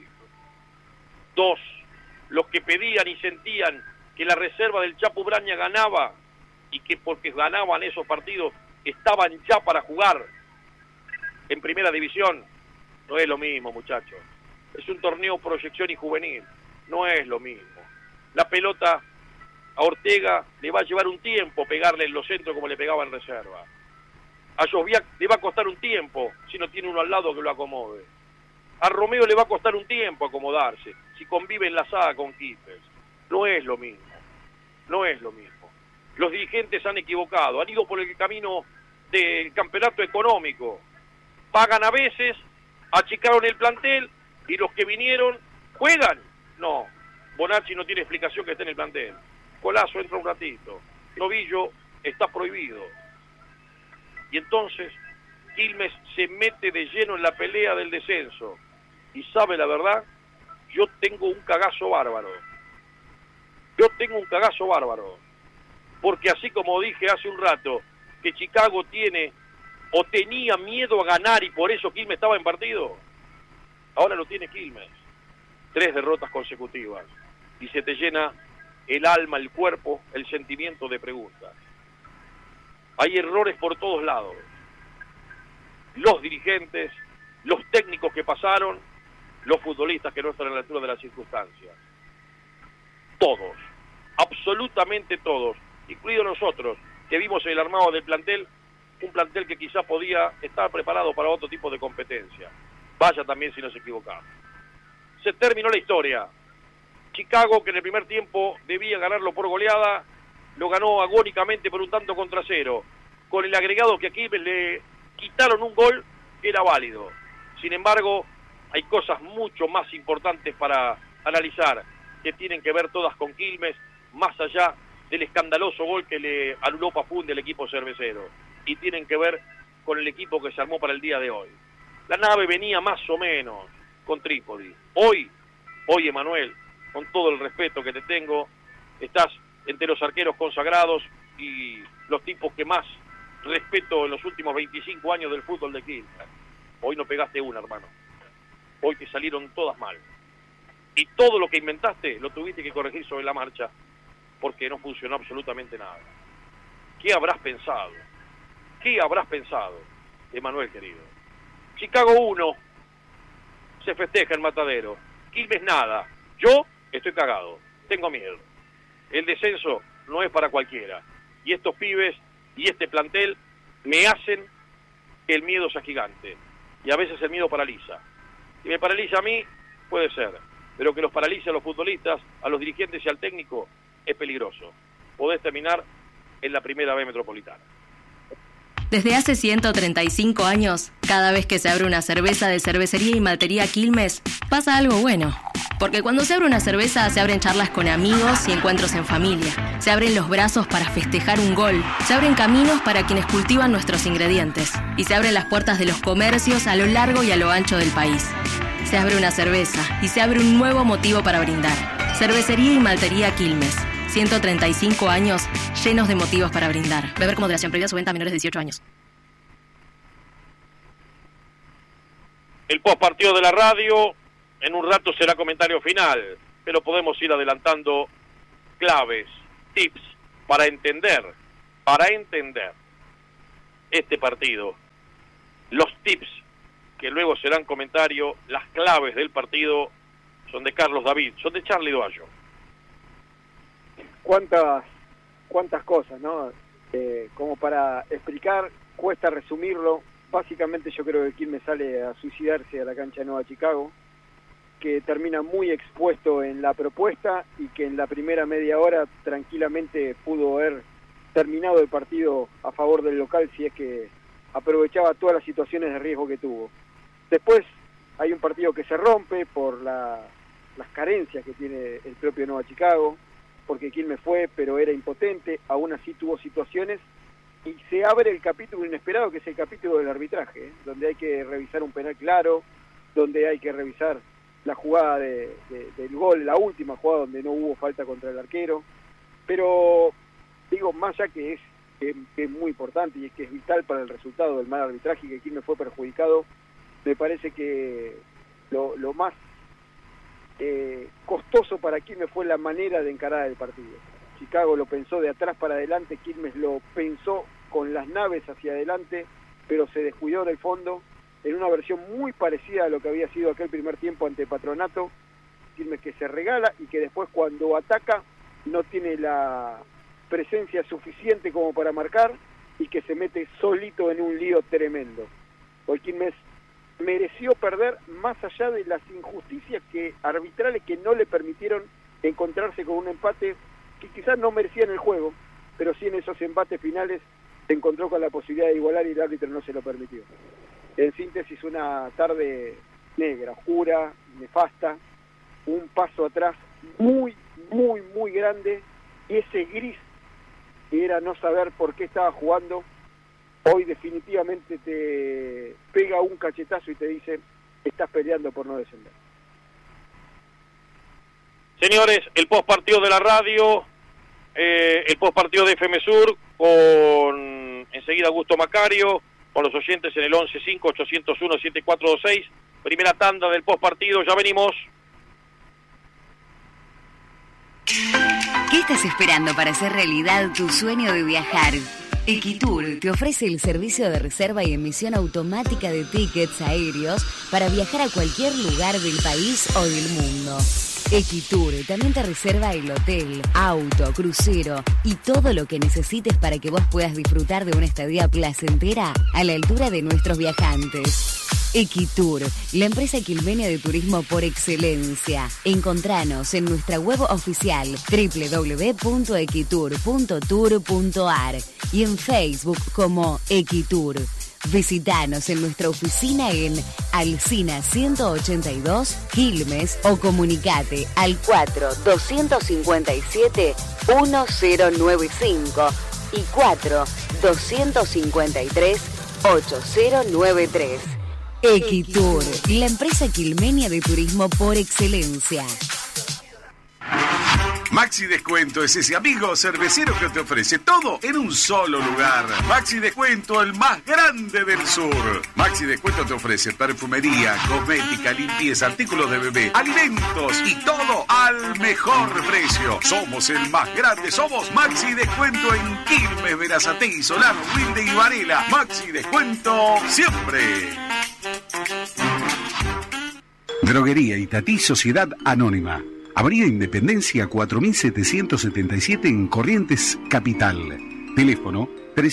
Dos, los que pedían y sentían que la reserva del Chapo Braña ganaba, y que porque ganaban esos partidos estaban ya para jugar en primera división. No es lo mismo, muchachos. Es un torneo proyección y juvenil. No es lo mismo. La pelota a Ortega le va a llevar un tiempo pegarle en los centros como le pegaba en reserva. A Josviak le va a costar un tiempo si no tiene uno al lado que lo acomode. A Romeo le va a costar un tiempo acomodarse si convive enlazada con Quilmes. No es lo mismo. No es lo mismo. Los dirigentes han equivocado, han ido por el camino del campeonato económico. Pagan a veces, achicaron el plantel, y los que vinieron, ¿juegan? No. Bonacci no tiene explicación que esté en el plantel. Colazo entra un ratito. Novillo está prohibido. Y entonces Quilmes se mete de lleno en la pelea del descenso. Y sabe la verdad, yo tengo un cagazo bárbaro. Porque así como dije hace un rato, que Chicago tiene o tenía miedo a ganar y por eso Quilmes estaba en partido, ahora lo tiene Quilmes. 3 derrotas consecutivas. Y se te llena el alma, el cuerpo, el sentimiento de preguntas. Hay errores por todos lados. Los dirigentes, los técnicos que pasaron, los futbolistas que no están a la altura de las circunstancias. Todos, absolutamente todos, incluidos nosotros, que vimos el armado del plantel, un plantel que quizá podía estar preparado para otro tipo de competencia. Vaya también si nos equivocamos. Se terminó la historia. Chicago, que en el primer tiempo debía ganarlo por goleada, lo ganó agónicamente por un tanto contra 0, con el agregado que aquí le quitaron un gol que era válido. Sin embargo, hay cosas mucho más importantes para analizar, que tienen que ver todas con Quilmes, más allá del escandaloso gol que le anuló Pafún del equipo cervecero, y tienen que ver con el equipo que se armó para el día de hoy. La nave venía más o menos con Trípodi. Hoy, Emanuel, con todo el respeto que te tengo, estás entre los arqueros consagrados y los tipos que más respeto en los últimos 25 años del fútbol de Quilmes. Hoy no pegaste una, hermano. Hoy te salieron todas mal. Y todo lo que inventaste lo tuviste que corregir sobre la marcha, porque no funcionó absolutamente nada. ¿Qué habrás pensado? ¿Qué habrás pensado, Emanuel querido? Chicago 1, se festeja en Matadero. Quilmes nada. Yo estoy cagado, tengo miedo. El descenso no es para cualquiera. Y estos pibes y este plantel me hacen que el miedo sea gigante. Y a veces el miedo paraliza. Si me paraliza a mí, puede ser. Pero que los paralice a los futbolistas, a los dirigentes y al técnico, es peligroso. Podés terminar en la primera B metropolitana. Desde hace 135 años, cada vez que se abre una cerveza de Cervecería y Maltería Quilmes, pasa algo bueno. Porque cuando se abre una cerveza, se abren charlas con amigos y encuentros en familia. Se abren los brazos para festejar un gol. Se abren caminos para quienes cultivan nuestros ingredientes. Y se abren las puertas de los comercios a lo largo y a lo ancho del país. Se abre una cerveza y se abre un nuevo motivo para brindar. Cervecería y Maltería Quilmes. 135 años llenos de motivos para brindar. Beber con moderación, prohibida su venta a menores de 18 años. El postpartido de la radio, en un rato será comentario final, pero podemos ir adelantando claves, tips para entender este partido. Los tips que luego serán comentario, las claves del partido son de Carlos David, son de Charly Doallo. Cuántas cosas, ¿no? Como para explicar, cuesta resumirlo. Básicamente yo creo que Quilmes sale a suicidarse a la cancha de Nueva Chicago, que termina muy expuesto en la propuesta y que en la primera media hora tranquilamente pudo haber terminado el partido a favor del local si es que aprovechaba todas las situaciones de riesgo que tuvo. Después hay un partido que se rompe por las carencias que tiene el propio Nueva Chicago, porque Quilmes fue, pero era impotente, aún así tuvo situaciones, y se abre el capítulo inesperado, que es el capítulo del arbitraje, donde hay que revisar un penal claro, donde hay que revisar la jugada del gol, la última jugada donde no hubo falta contra el arquero, pero digo, más allá que es muy importante y que es vital para el resultado del mal arbitraje y que Quilmes fue perjudicado, me parece que lo más costoso para Quilmes fue la manera de encarar el partido. Chicago lo pensó de atrás para adelante, Quilmes lo pensó con las naves hacia adelante, pero se descuidó del fondo, en una versión muy parecida a lo que había sido aquel primer tiempo ante Patronato. Quilmes que se regala y que después cuando ataca no tiene la presencia suficiente como para marcar y que se mete solito en un lío tremendo. Hoy Quilmes mereció perder más allá de las injusticias arbitrales que no le permitieron encontrarse con un empate que quizás no merecía en el juego, pero sí en esos empates finales se encontró con la posibilidad de igualar y el árbitro no se lo permitió. En síntesis, una tarde negra, oscura, nefasta, un paso atrás muy, muy, muy grande, y ese gris que era no saber por qué estaba jugando, hoy definitivamente te pega un cachetazo y te dice, estás peleando por no descender. Señores, el postpartido de la radio, el postpartido de FM Sur, con enseguida Augusto Macario, con los oyentes en el 11-5-801-7426, primera tanda del postpartido, ya venimos. ¿Qué estás esperando para hacer realidad tu sueño de viajar? Equitour te ofrece el servicio de reserva y emisión automática de tickets aéreos para viajar a cualquier lugar del país o del mundo. Equitour también te reserva el hotel, auto, crucero y todo lo que necesites para que vos puedas disfrutar de una estadía placentera a la altura de nuestros viajantes. Equitour, la empresa quilmenia de turismo por excelencia. Encontranos en nuestra web oficial www.equitour.tour.ar y en Facebook como Equitour. Visítanos en nuestra oficina en Alsina 182, Quilmes, o comunicate al 4-257-1095 y 4-253-8093. Equitour, la empresa quilmenia de turismo por excelencia. Maxi Descuento es ese amigo cervecero que te ofrece todo en un solo lugar. Maxi Descuento, el más grande del sur. Maxi Descuento te ofrece perfumería, cosmética, limpieza, artículos de bebé, alimentos y todo al mejor precio. Somos el más grande, somos Maxi Descuento en Quilmes, Berazategui, Solano, Wilde y Varela. Maxi Descuento siempre. Droguería Itatí Sociedad Anónima. Avenida Independencia 4777 en Corrientes, Capital. Teléfono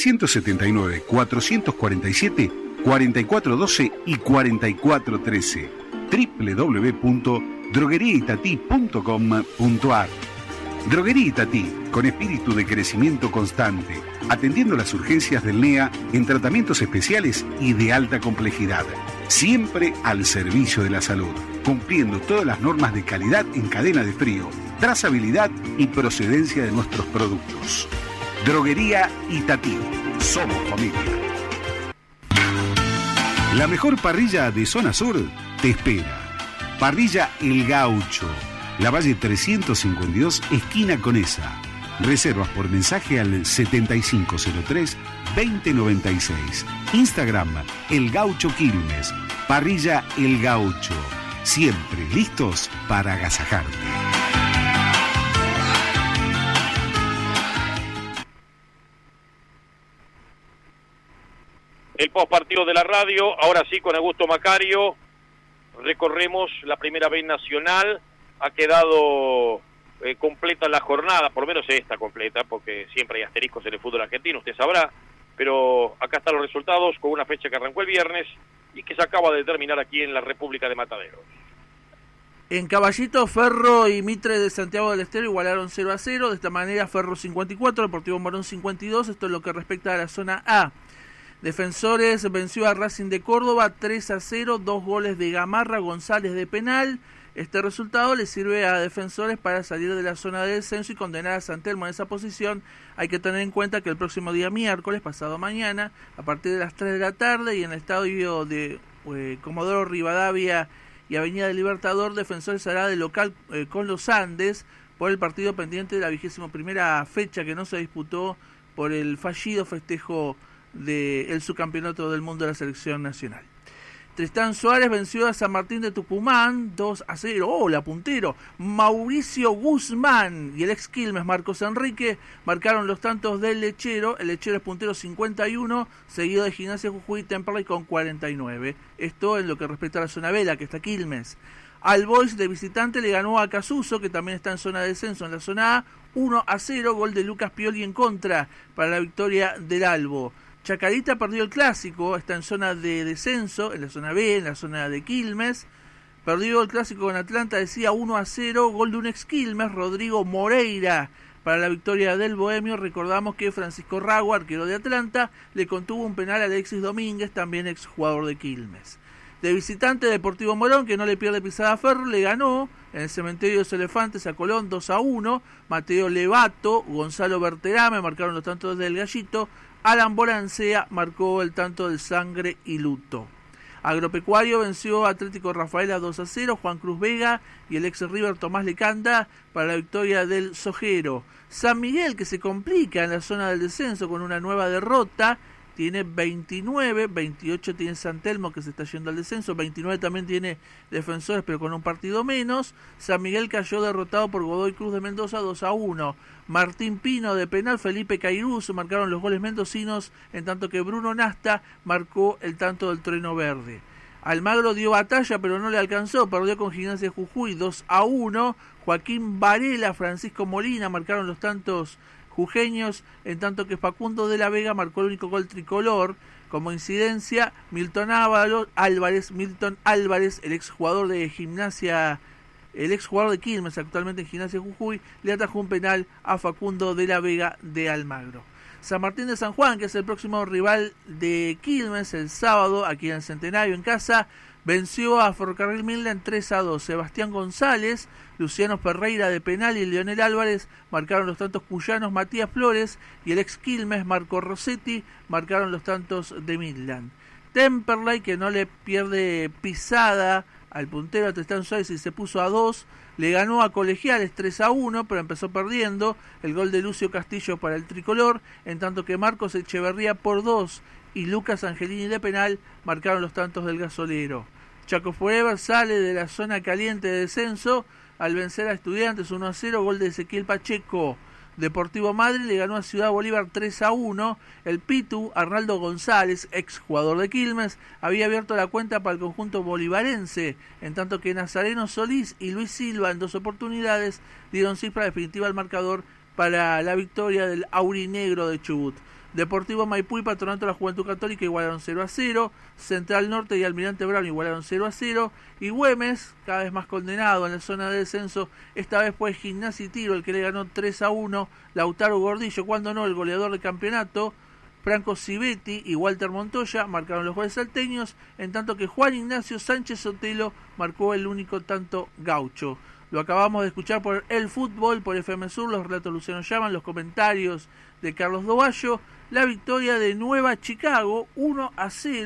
379-447-4412 y 4413. www.drogueriaitatí.com.ar. Droguería Itatí, con espíritu de crecimiento constante, atendiendo las urgencias del NEA en tratamientos especiales y de alta complejidad. Siempre al servicio de la salud, cumpliendo todas las normas de calidad en cadena de frío, trazabilidad y procedencia de nuestros productos. Droguería Itatí. Somos familia. La mejor parrilla de zona sur te espera. Parrilla El Gaucho. La Valle 352, esquina Conesa. Reservas por mensaje al 7503-2096. Instagram, El Gaucho Quilmes. Parrilla El Gaucho. Siempre listos para agasajarte. El postpartido de la radio, ahora sí con Augusto Macario, recorremos la primera B nacional, ha quedado completa la jornada, por lo menos esta completa, porque siempre hay asteriscos en el fútbol argentino, usted sabrá, pero acá están los resultados con una fecha que arrancó el viernes y que se acaba de terminar aquí en la República de Mataderos. En Caballito, Ferro y Mitre de Santiago del Estero igualaron 0-0, de esta manera Ferro 54, Deportivo Morón 52, esto es lo que respecta a la zona A. Defensores venció a Racing de Córdoba 3-0, 2 goles de Gamarra, González de penal. Este resultado le sirve a Defensores para salir de la zona de descenso y condenar a San Telmo en esa posición. Hay que tener en cuenta que el próximo día miércoles, pasado mañana, a partir de las 3 de la tarde y en el estadio de Comodoro Rivadavia y Avenida del Libertador, Defensores hará de local con los Andes por el partido pendiente de la 21ª fecha que no se disputó por el fallido festejo del subcampeonato del mundo de la selección nacional. Tristán Suárez venció a San Martín de Tucumán 2-0. ¡Hola, puntero! Mauricio Guzmán y el ex Quilmes Marcos Enrique marcaron los tantos del Lechero. El Lechero es puntero 51, seguido de Gimnasia Jujuy y Temperley con 49. Esto en lo que respecta a la zona B, la que está Quilmes. All Boys de visitante le ganó a Casuso, que también está en zona de descenso en la zona A, 1-0, gol de Lucas Pioli en contra para la victoria del Albo. Chacarita perdió el clásico, está en zona de descenso, en la zona B, en la zona de Quilmes. Perdió el clásico con Atlanta, decía 1-0, gol de un ex Quilmes, Rodrigo Moreira, para la victoria del Bohemio. Recordamos que Francisco Rago, arquero de Atlanta, le contuvo un penal a Alexis Domínguez, también ex jugador de Quilmes. De visitante, Deportivo Morón, que no le pierde pisada a Ferro, le ganó en el Cementerio de los Elefantes a Colón 2-1. Mateo Levato, Gonzalo Berterame marcaron los tantos del Gallito. Alan Borancea marcó el tanto del Sangre y Luto. Agropecuario venció a Atlético Rafaela 2-0, Juan Cruz Vega y el ex River Tomás Lecanda para la victoria del Sojero. San Miguel, que se complica en la zona del descenso con una nueva derrota, tiene 29, 28 tiene San Telmo, que se está yendo al descenso, 29 también tiene Defensores, pero con un partido menos. San Miguel cayó derrotado por Godoy Cruz de Mendoza 2-1. Martín Pino de penal, Felipe Cairuz marcaron los goles mendocinos, en tanto que Bruno Nasta marcó el tanto del Trueno Verde. Almagro dio batalla, pero no le alcanzó, perdió con Gimnasia Jujuy 2-1. Joaquín Varela, Francisco Molina marcaron los tantos jujeños, en tanto que Facundo de la Vega marcó el único gol tricolor. Como incidencia, Milton Álvarez, el exjugador de Gimnasia, el exjugador de Quilmes, actualmente en Gimnasia Jujuy, le atajó un penal a Facundo de la Vega de Almagro. San Martín de San Juan, que es el próximo rival de Quilmes, el sábado, aquí en el Centenario, en casa, venció a Ferrocarril Midland 3-2. Sebastián González, Luciano Ferreira de penal y Leonel Álvarez marcaron los tantos cuyanos. Matías Flores y el ex Quilmes Marco Rossetti marcaron los tantos de Midland. Temperley, que no le pierde pisada al puntero a Tristán Suárez y se puso a 2, le ganó a Colegiales 3-1, pero empezó perdiendo. El gol de Lucio Castillo para el tricolor, en tanto que Marcos Echeverría por 2 y Lucas Angelini de penal marcaron los tantos del gasolero. Chaco Forever sale de la zona caliente de descenso al vencer a Estudiantes 1-0, gol de Ezequiel Pacheco. Deportivo Madrid le ganó a Ciudad Bolívar 3-1. El Pitu, Arnaldo González, ex jugador de Quilmes, había abierto la cuenta para el conjunto bolivarense, en tanto que Nazareno Solís y Luis Silva en 2 oportunidades dieron cifra definitiva al marcador para la victoria del aurinegro de Chubut. Deportivo Maipú y Patronato de la Juventud Católica igualaron 0-0, Central Norte y Almirante Brown igualaron 0-0, y Güemes, cada vez más condenado en la zona de descenso, esta vez fue Gimnasia y Tiro el que le ganó 3-1, Lautaro Gordillo, cuando no, el goleador del campeonato, Franco Civetti y Walter Montoya marcaron los goles salteños, en tanto que Juan Ignacio Sánchez Sotelo marcó el único tanto gaucho. Lo acabamos de escuchar por El Fútbol, por FM Sur, los relatos Luciano Llaman, los comentarios de Carlos Dovallo. La victoria de Nueva Chicago 1-0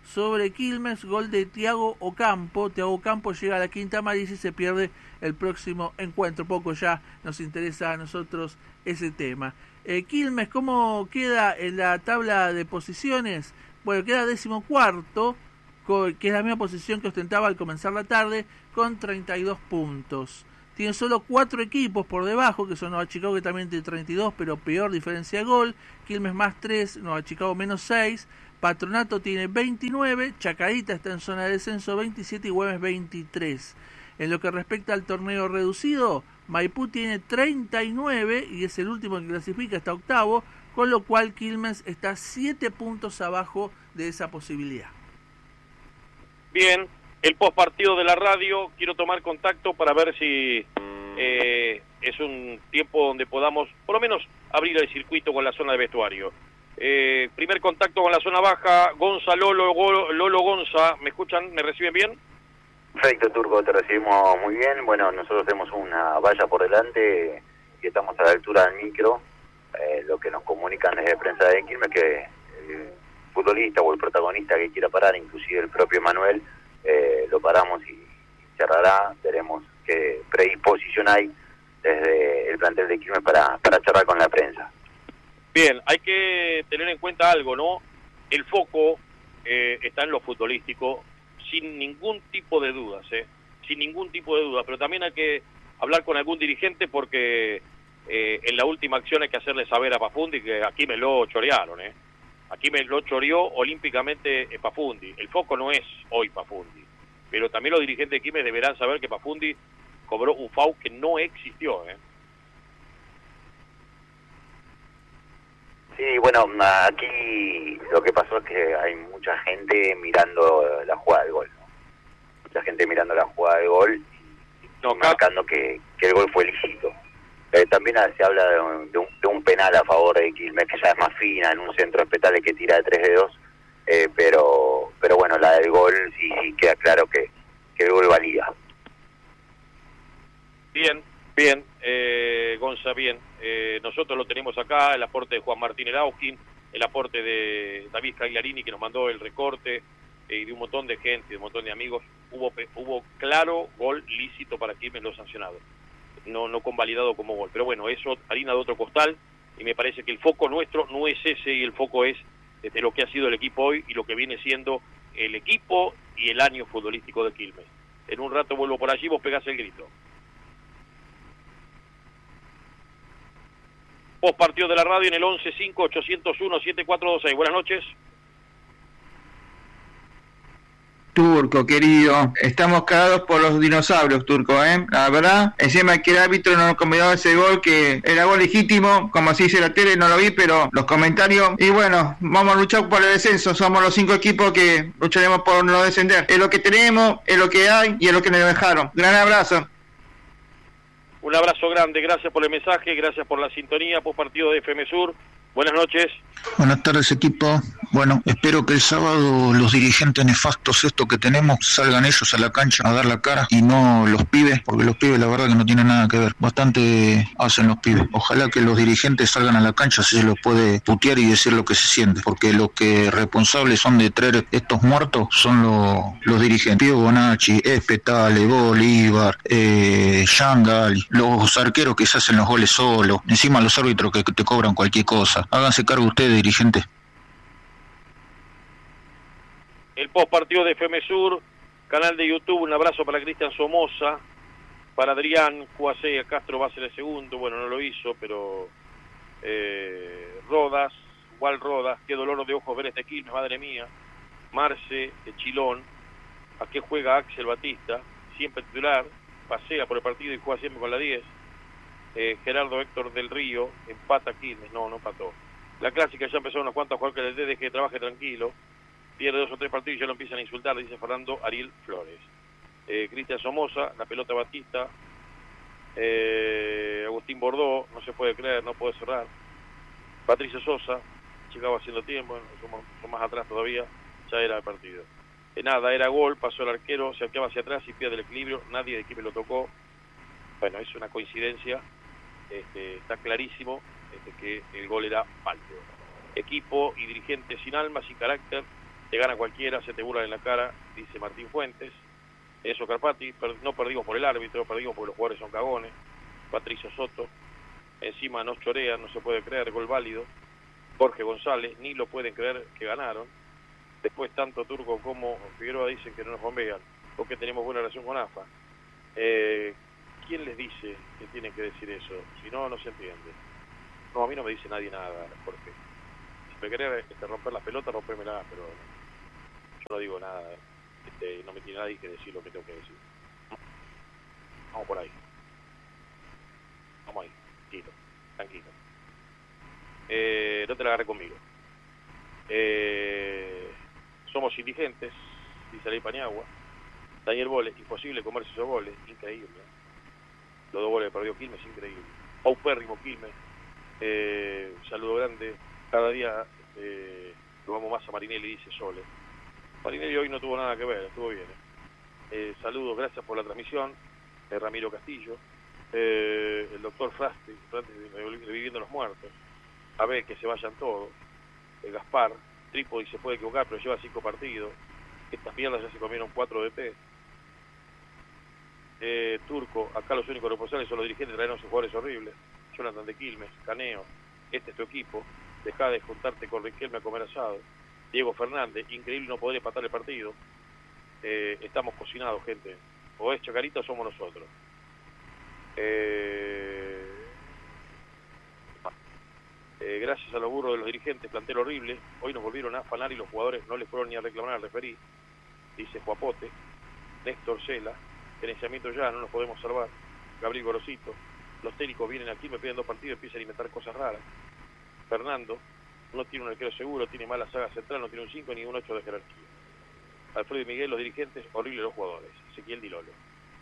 sobre Quilmes, gol de Thiago Ocampo. Thiago Ocampo llega a la quinta amarilla y se pierde el próximo encuentro. Poco ya nos interesa a nosotros ese tema. Quilmes, ¿cómo queda en la tabla de posiciones? Bueno, queda 14º, que es la misma posición que ostentaba al comenzar la tarde, con 32 puntos. Tiene solo 4 equipos por debajo, que son Nueva Chicago, que también tiene 32, pero peor diferencia de gol. Quilmes más 3, Nueva Chicago menos 6. Patronato tiene 29, Chacarita está en zona de descenso 27 y Güemes 23. En lo que respecta al torneo reducido, Maipú tiene 39 y es el último que clasifica, está octavo, con lo cual Quilmes está 7 puntos abajo de esa posibilidad. Bien, el postpartido de la radio, quiero tomar contacto para ver si es un tiempo donde podamos, por lo menos, abrir el circuito con la zona de vestuario. Primer contacto con la zona baja, Gonza, Lolo Gonza, ¿me escuchan? ¿Me reciben bien? Perfecto, Turco, te recibimos muy bien. Bueno, nosotros tenemos una valla por delante y estamos a la altura del micro. Lo que nos comunican desde prensa de Quilmes que el futbolista o el protagonista que quiera parar, inclusive el propio Manuel, lo paramos y cerrará. Veremos qué predisposición hay desde el plantel de Quilmes para charlar con la prensa. Bien, hay que tener en cuenta algo, ¿no? El foco está en lo futbolístico, sin ningún tipo de dudas, sin ningún tipo de dudas, pero también hay que hablar con algún dirigente porque en la última acción hay que hacerle saber a Pafundi que aquí me lo chorearon, aquí me lo choreó olímpicamente Pafundi. El foco no es hoy Pafundi, pero también los dirigentes de Quilmes deberán saber que Pafundi cobró un FAU que no existió, Sí, bueno, aquí lo que pasó es que hay mucha gente mirando la jugada del gol, ¿no? Mucha gente mirando la jugada del gol y marcando que el gol fue lícito. También se habla de un penal a favor de Quilmes, que ya es más fina, en un centro espetales que tira de 3 dedos, pero bueno, la del gol sí queda claro que el gol valía. Bien, Gonza, bien. Nosotros lo tenemos acá, el aporte de Juan Martín Erauquín, el aporte de David Cagliarini, que nos mandó el recorte, y de un montón de gente, de un montón de amigos. Hubo claro gol lícito para Quilmes, lo sancionado. No convalidado como gol. Pero bueno, eso harina de otro costal, y me parece que el foco nuestro no es ese, y el foco es de lo que ha sido el equipo hoy y lo que viene siendo el equipo y el año futbolístico de Quilmes. En un rato vuelvo por allí, vos pegás el grito. Post partido de la radio en el 11-5-801-7426. Buenas noches. Turco, querido, estamos cagados por los dinosaurios, Turco, la verdad, encima que el árbitro no nos convidó ese gol, que era gol legítimo, como se dice en la tele, no lo vi, pero los comentarios, y bueno, vamos a luchar por el descenso, somos los 5 equipos que lucharemos por no descender, es lo que tenemos, es lo que hay, y es lo que nos dejaron. Gran abrazo. Un abrazo grande, gracias por el mensaje, gracias por la sintonía, post partido de FM Sur. Buenas noches. Buenas tardes, equipo. Bueno, espero que el sábado los dirigentes nefastos estos que tenemos salgan ellos a la cancha a dar la cara y no los pibes, porque los pibes la verdad que no tienen nada que ver. Bastante hacen los pibes. Ojalá que los dirigentes salgan a la cancha, si se los puede putear y decir lo que se siente, porque los que responsables son de traer estos muertos son los dirigentes. Pío Bonacci, Espetale, Bolívar, Yangal, los arqueros que se hacen los goles solos, encima los árbitros que te cobran cualquier cosa. Háganse cargo ustedes, dirigentes. El post partido de FM Sur, canal de YouTube, un abrazo para Cristian Somoza, para Adrián Cuasea, Castro va a ser el segundo, bueno, no lo hizo, pero Rodas, Wal Rodas, qué dolor de ojos ver este Quilmes, madre mía. Marce, de Chilón, ¿a qué juega Axel Batista? Siempre titular, pasea por el partido y juega siempre con la 10. Gerardo Héctor del Río, empata Quilmes, no empató. La clásica, ya empezó unos cuantos a jugar, que el deje que trabaje tranquilo, pierde 2 o 3 partidos y ya lo empiezan a insultar, dice Fernando Ariel Flores. Cristian Somoza, la pelota Batista, Agustín Bordó, no se puede creer, no puede cerrar. Patricio Sosa, llegaba haciendo tiempo, somos más atrás todavía, ya era el partido. Nada, era gol, pasó el arquero, se arqueaba hacia atrás y pierde el equilibrio, nadie de equipo lo tocó. Bueno, es una coincidencia, está clarísimo que el gol era falso. Equipo y dirigente sin alma, sin carácter, te gana cualquiera, se te burlan en la cara, dice Martín Fuentes. Eso Carpati, no perdimos por el árbitro, perdimos porque los jugadores son cagones. Patricio Soto, encima nos chorean, no se puede creer, gol válido. Jorge González, ni lo pueden creer que ganaron. Después tanto Turco como Figueroa dicen que no nos bombean, porque tenemos buena relación con AFA. ¿Quién les dice que tienen que decir eso? Si no, no se entiende. No, a mí no me dice nadie nada, Jorge. Si me querés romper las pelotas, rompémela, pero yo no digo nada. No me tiene nadie que decir lo que tengo que decir. Vamos por ahí. Vamos ahí, tranquilo. No te la agarré conmigo. Somos indigentes, dice Ley Paniagua. Daniel Boles, imposible comerse esos goles, increíble. Los 2 goles que perdió Quilmes, increíble. Paupérrimo Quilmes. Saludo grande. Cada día lo vamos más a Marinelli, dice Sole. Marinelli hoy no tuvo nada que ver, estuvo bien. Saludos, gracias por la transmisión. Ramiro Castillo. El doctor Frasti, Viviendo los Muertos. A ver, que se vayan todos. Gaspar, Trípodi se puede equivocar, pero lleva 5 partidos. Estas mierdas ya se comieron 4 de té. Turco, acá los únicos responsables son los dirigentes, traen a sus jugadores horribles. Jonathan de Quilmes, Caneo, este es tu equipo. Dejá de juntarte con Riquelme a comer asado. Diego Fernández, increíble no poder empatar el partido. Estamos cocinados, gente. O es Chacarita o somos nosotros. Gracias a los burros de los dirigentes, plantel horrible. Hoy nos volvieron a afanar y los jugadores no les fueron ni a reclamar al referí. Dice Juapote. Néstor Cela. Financiamiento ya, no nos podemos salvar. Gabriel Gorosito. Los técnicos vienen aquí, me piden 2 partidos y empiezan a inventar cosas raras. Fernando. No tiene un arquero seguro, tiene mala saga central, no tiene un 5 ni un 8 de jerarquía. Alfredo y Miguel, los dirigentes, horribles los jugadores. Ezequiel Dilolo.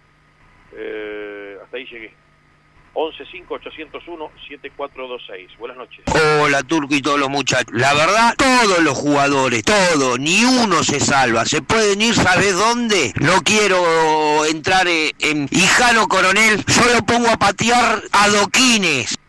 Hasta ahí llegué. 11-5-801-7426. Buenas noches. Hola, Turco y todos los muchachos. La verdad, todos los jugadores, todos, ni uno se salva. Se pueden ir, ¿sabés dónde? No quiero entrar en Hijano Coronel, solo pongo a patear adoquines.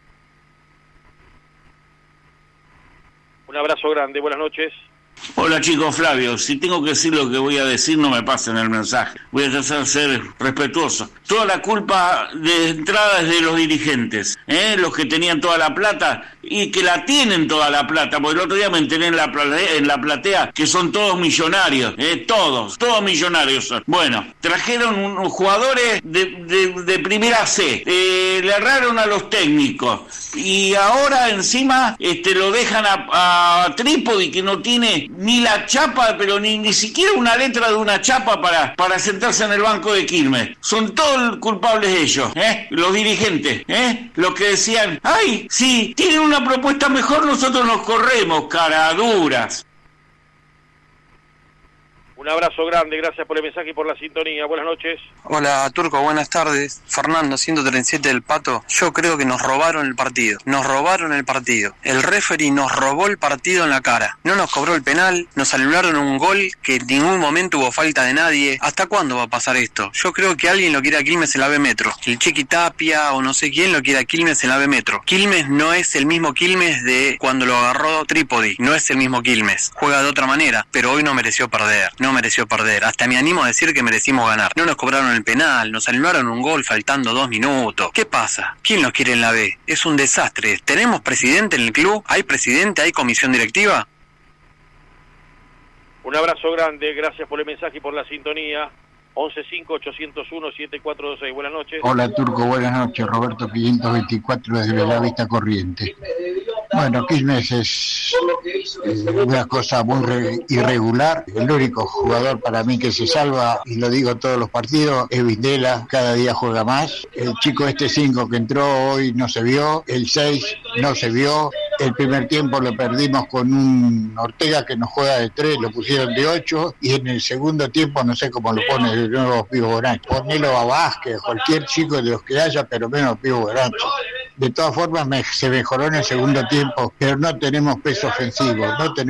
Un abrazo grande, buenas noches. Hola chicos, Flavio, si tengo que decir lo que voy a decir, no me pasen el mensaje. Voy a tratar de ser respetuoso. Toda la culpa de entrada es de los dirigentes, los que tenían toda la plata y que la tienen toda la plata, porque el otro día me enteré en la platea que son todos millonarios, todos millonarios son. Bueno, trajeron unos jugadores de primera C, le erraron a los técnicos y ahora encima lo dejan a Trípodi, que no tiene ni la chapa, pero ni siquiera una letra de una chapa para sentarse en el banco de Quilmes. Son todos culpables ellos, los dirigentes, los que decían, ay, si tienen una propuesta mejor, nosotros nos corremos, caraduras. Un abrazo grande, gracias por el mensaje y por la sintonía. Buenas noches. Hola, Turco, buenas tardes. Fernando, 137 del Pato. Yo creo que nos robaron el partido. Nos robaron el partido. El referee nos robó el partido en la cara. No nos cobró el penal, nos anularon un gol que en ningún momento hubo falta de nadie. ¿Hasta cuándo va a pasar esto? Yo creo que alguien lo quiere a Quilmes en la B Metro. El Chiqui Tapia o no sé quién lo quiere a Quilmes en la B Metro. Quilmes no es el mismo Quilmes de cuando lo agarró Trípodi. No es el mismo Quilmes. Juega de otra manera, pero hoy no mereció perder. No mereció perder. Hasta me animo a decir que merecimos ganar. No nos cobraron el penal, nos anularon un gol faltando 2 minutos. ¿Qué pasa? ¿Quién nos quiere en la B? Es un desastre. ¿Tenemos presidente en el club? ¿Hay presidente? ¿Hay comisión directiva? Un abrazo grande, gracias por el mensaje y por la sintonía. 11-5-801-7426. Buenas noches. Hola Turco, buenas noches. Roberto 524 desde la Vista Corriente. Bueno, Quilmes es una cosa muy irregular. El único jugador para mí que se salva, y lo digo todos los partidos, es Vindela. Cada día juega más. El chico 5 que entró hoy no se vio. El 6 no se vio. El primer tiempo lo perdimos con un Ortega que nos juega de 3, lo pusieron de 8. Y en el segundo tiempo no sé cómo lo pone de nuevo Pivo Borancho. Ponelo a Vázquez, cualquier chico de los que haya, pero menos Pivo Borancho. De todas formas se mejoró en el segundo tiempo, pero no tenemos peso ofensivo,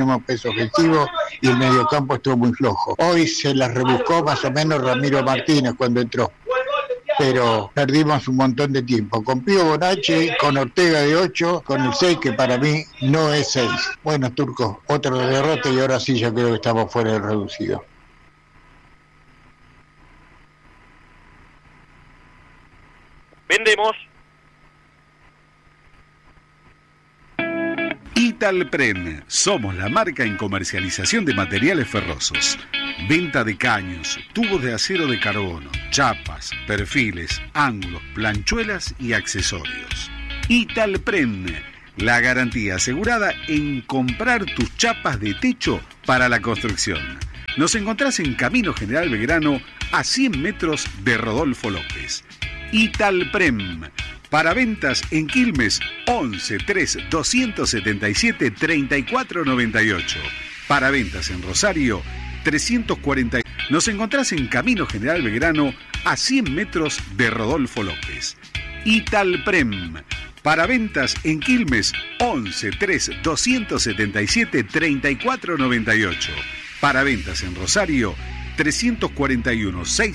y el mediocampo estuvo muy flojo. Hoy se las rebuscó más o menos Ramiro Martínez cuando entró. pero perdimos un montón de tiempo. Con Pío Bonache, con Ortega de 8, con el 6, que para mí no es 6. Bueno, Turco, otro derrota y ahora sí yo creo que estamos fuera del reducido. Vendemos. Italpren, somos la marca en comercialización de materiales ferrosos. Venta de caños, tubos de acero de carbono, chapas, perfiles, ángulos, planchuelas y accesorios. Italpren, la garantía asegurada en comprar tus chapas de techo para la construcción. Nos encontrás en Camino General Belgrano, a 100 metros de Rodolfo López. Italprem. Para ventas en Quilmes, 11 3 277 3498. Para ventas en Rosario, 340. Nos encontrás en Camino General Belgrano, a 100 metros de Rodolfo López. Italprem. Para ventas en Quilmes, 11 3 277 3498. Para ventas en Rosario, 341 6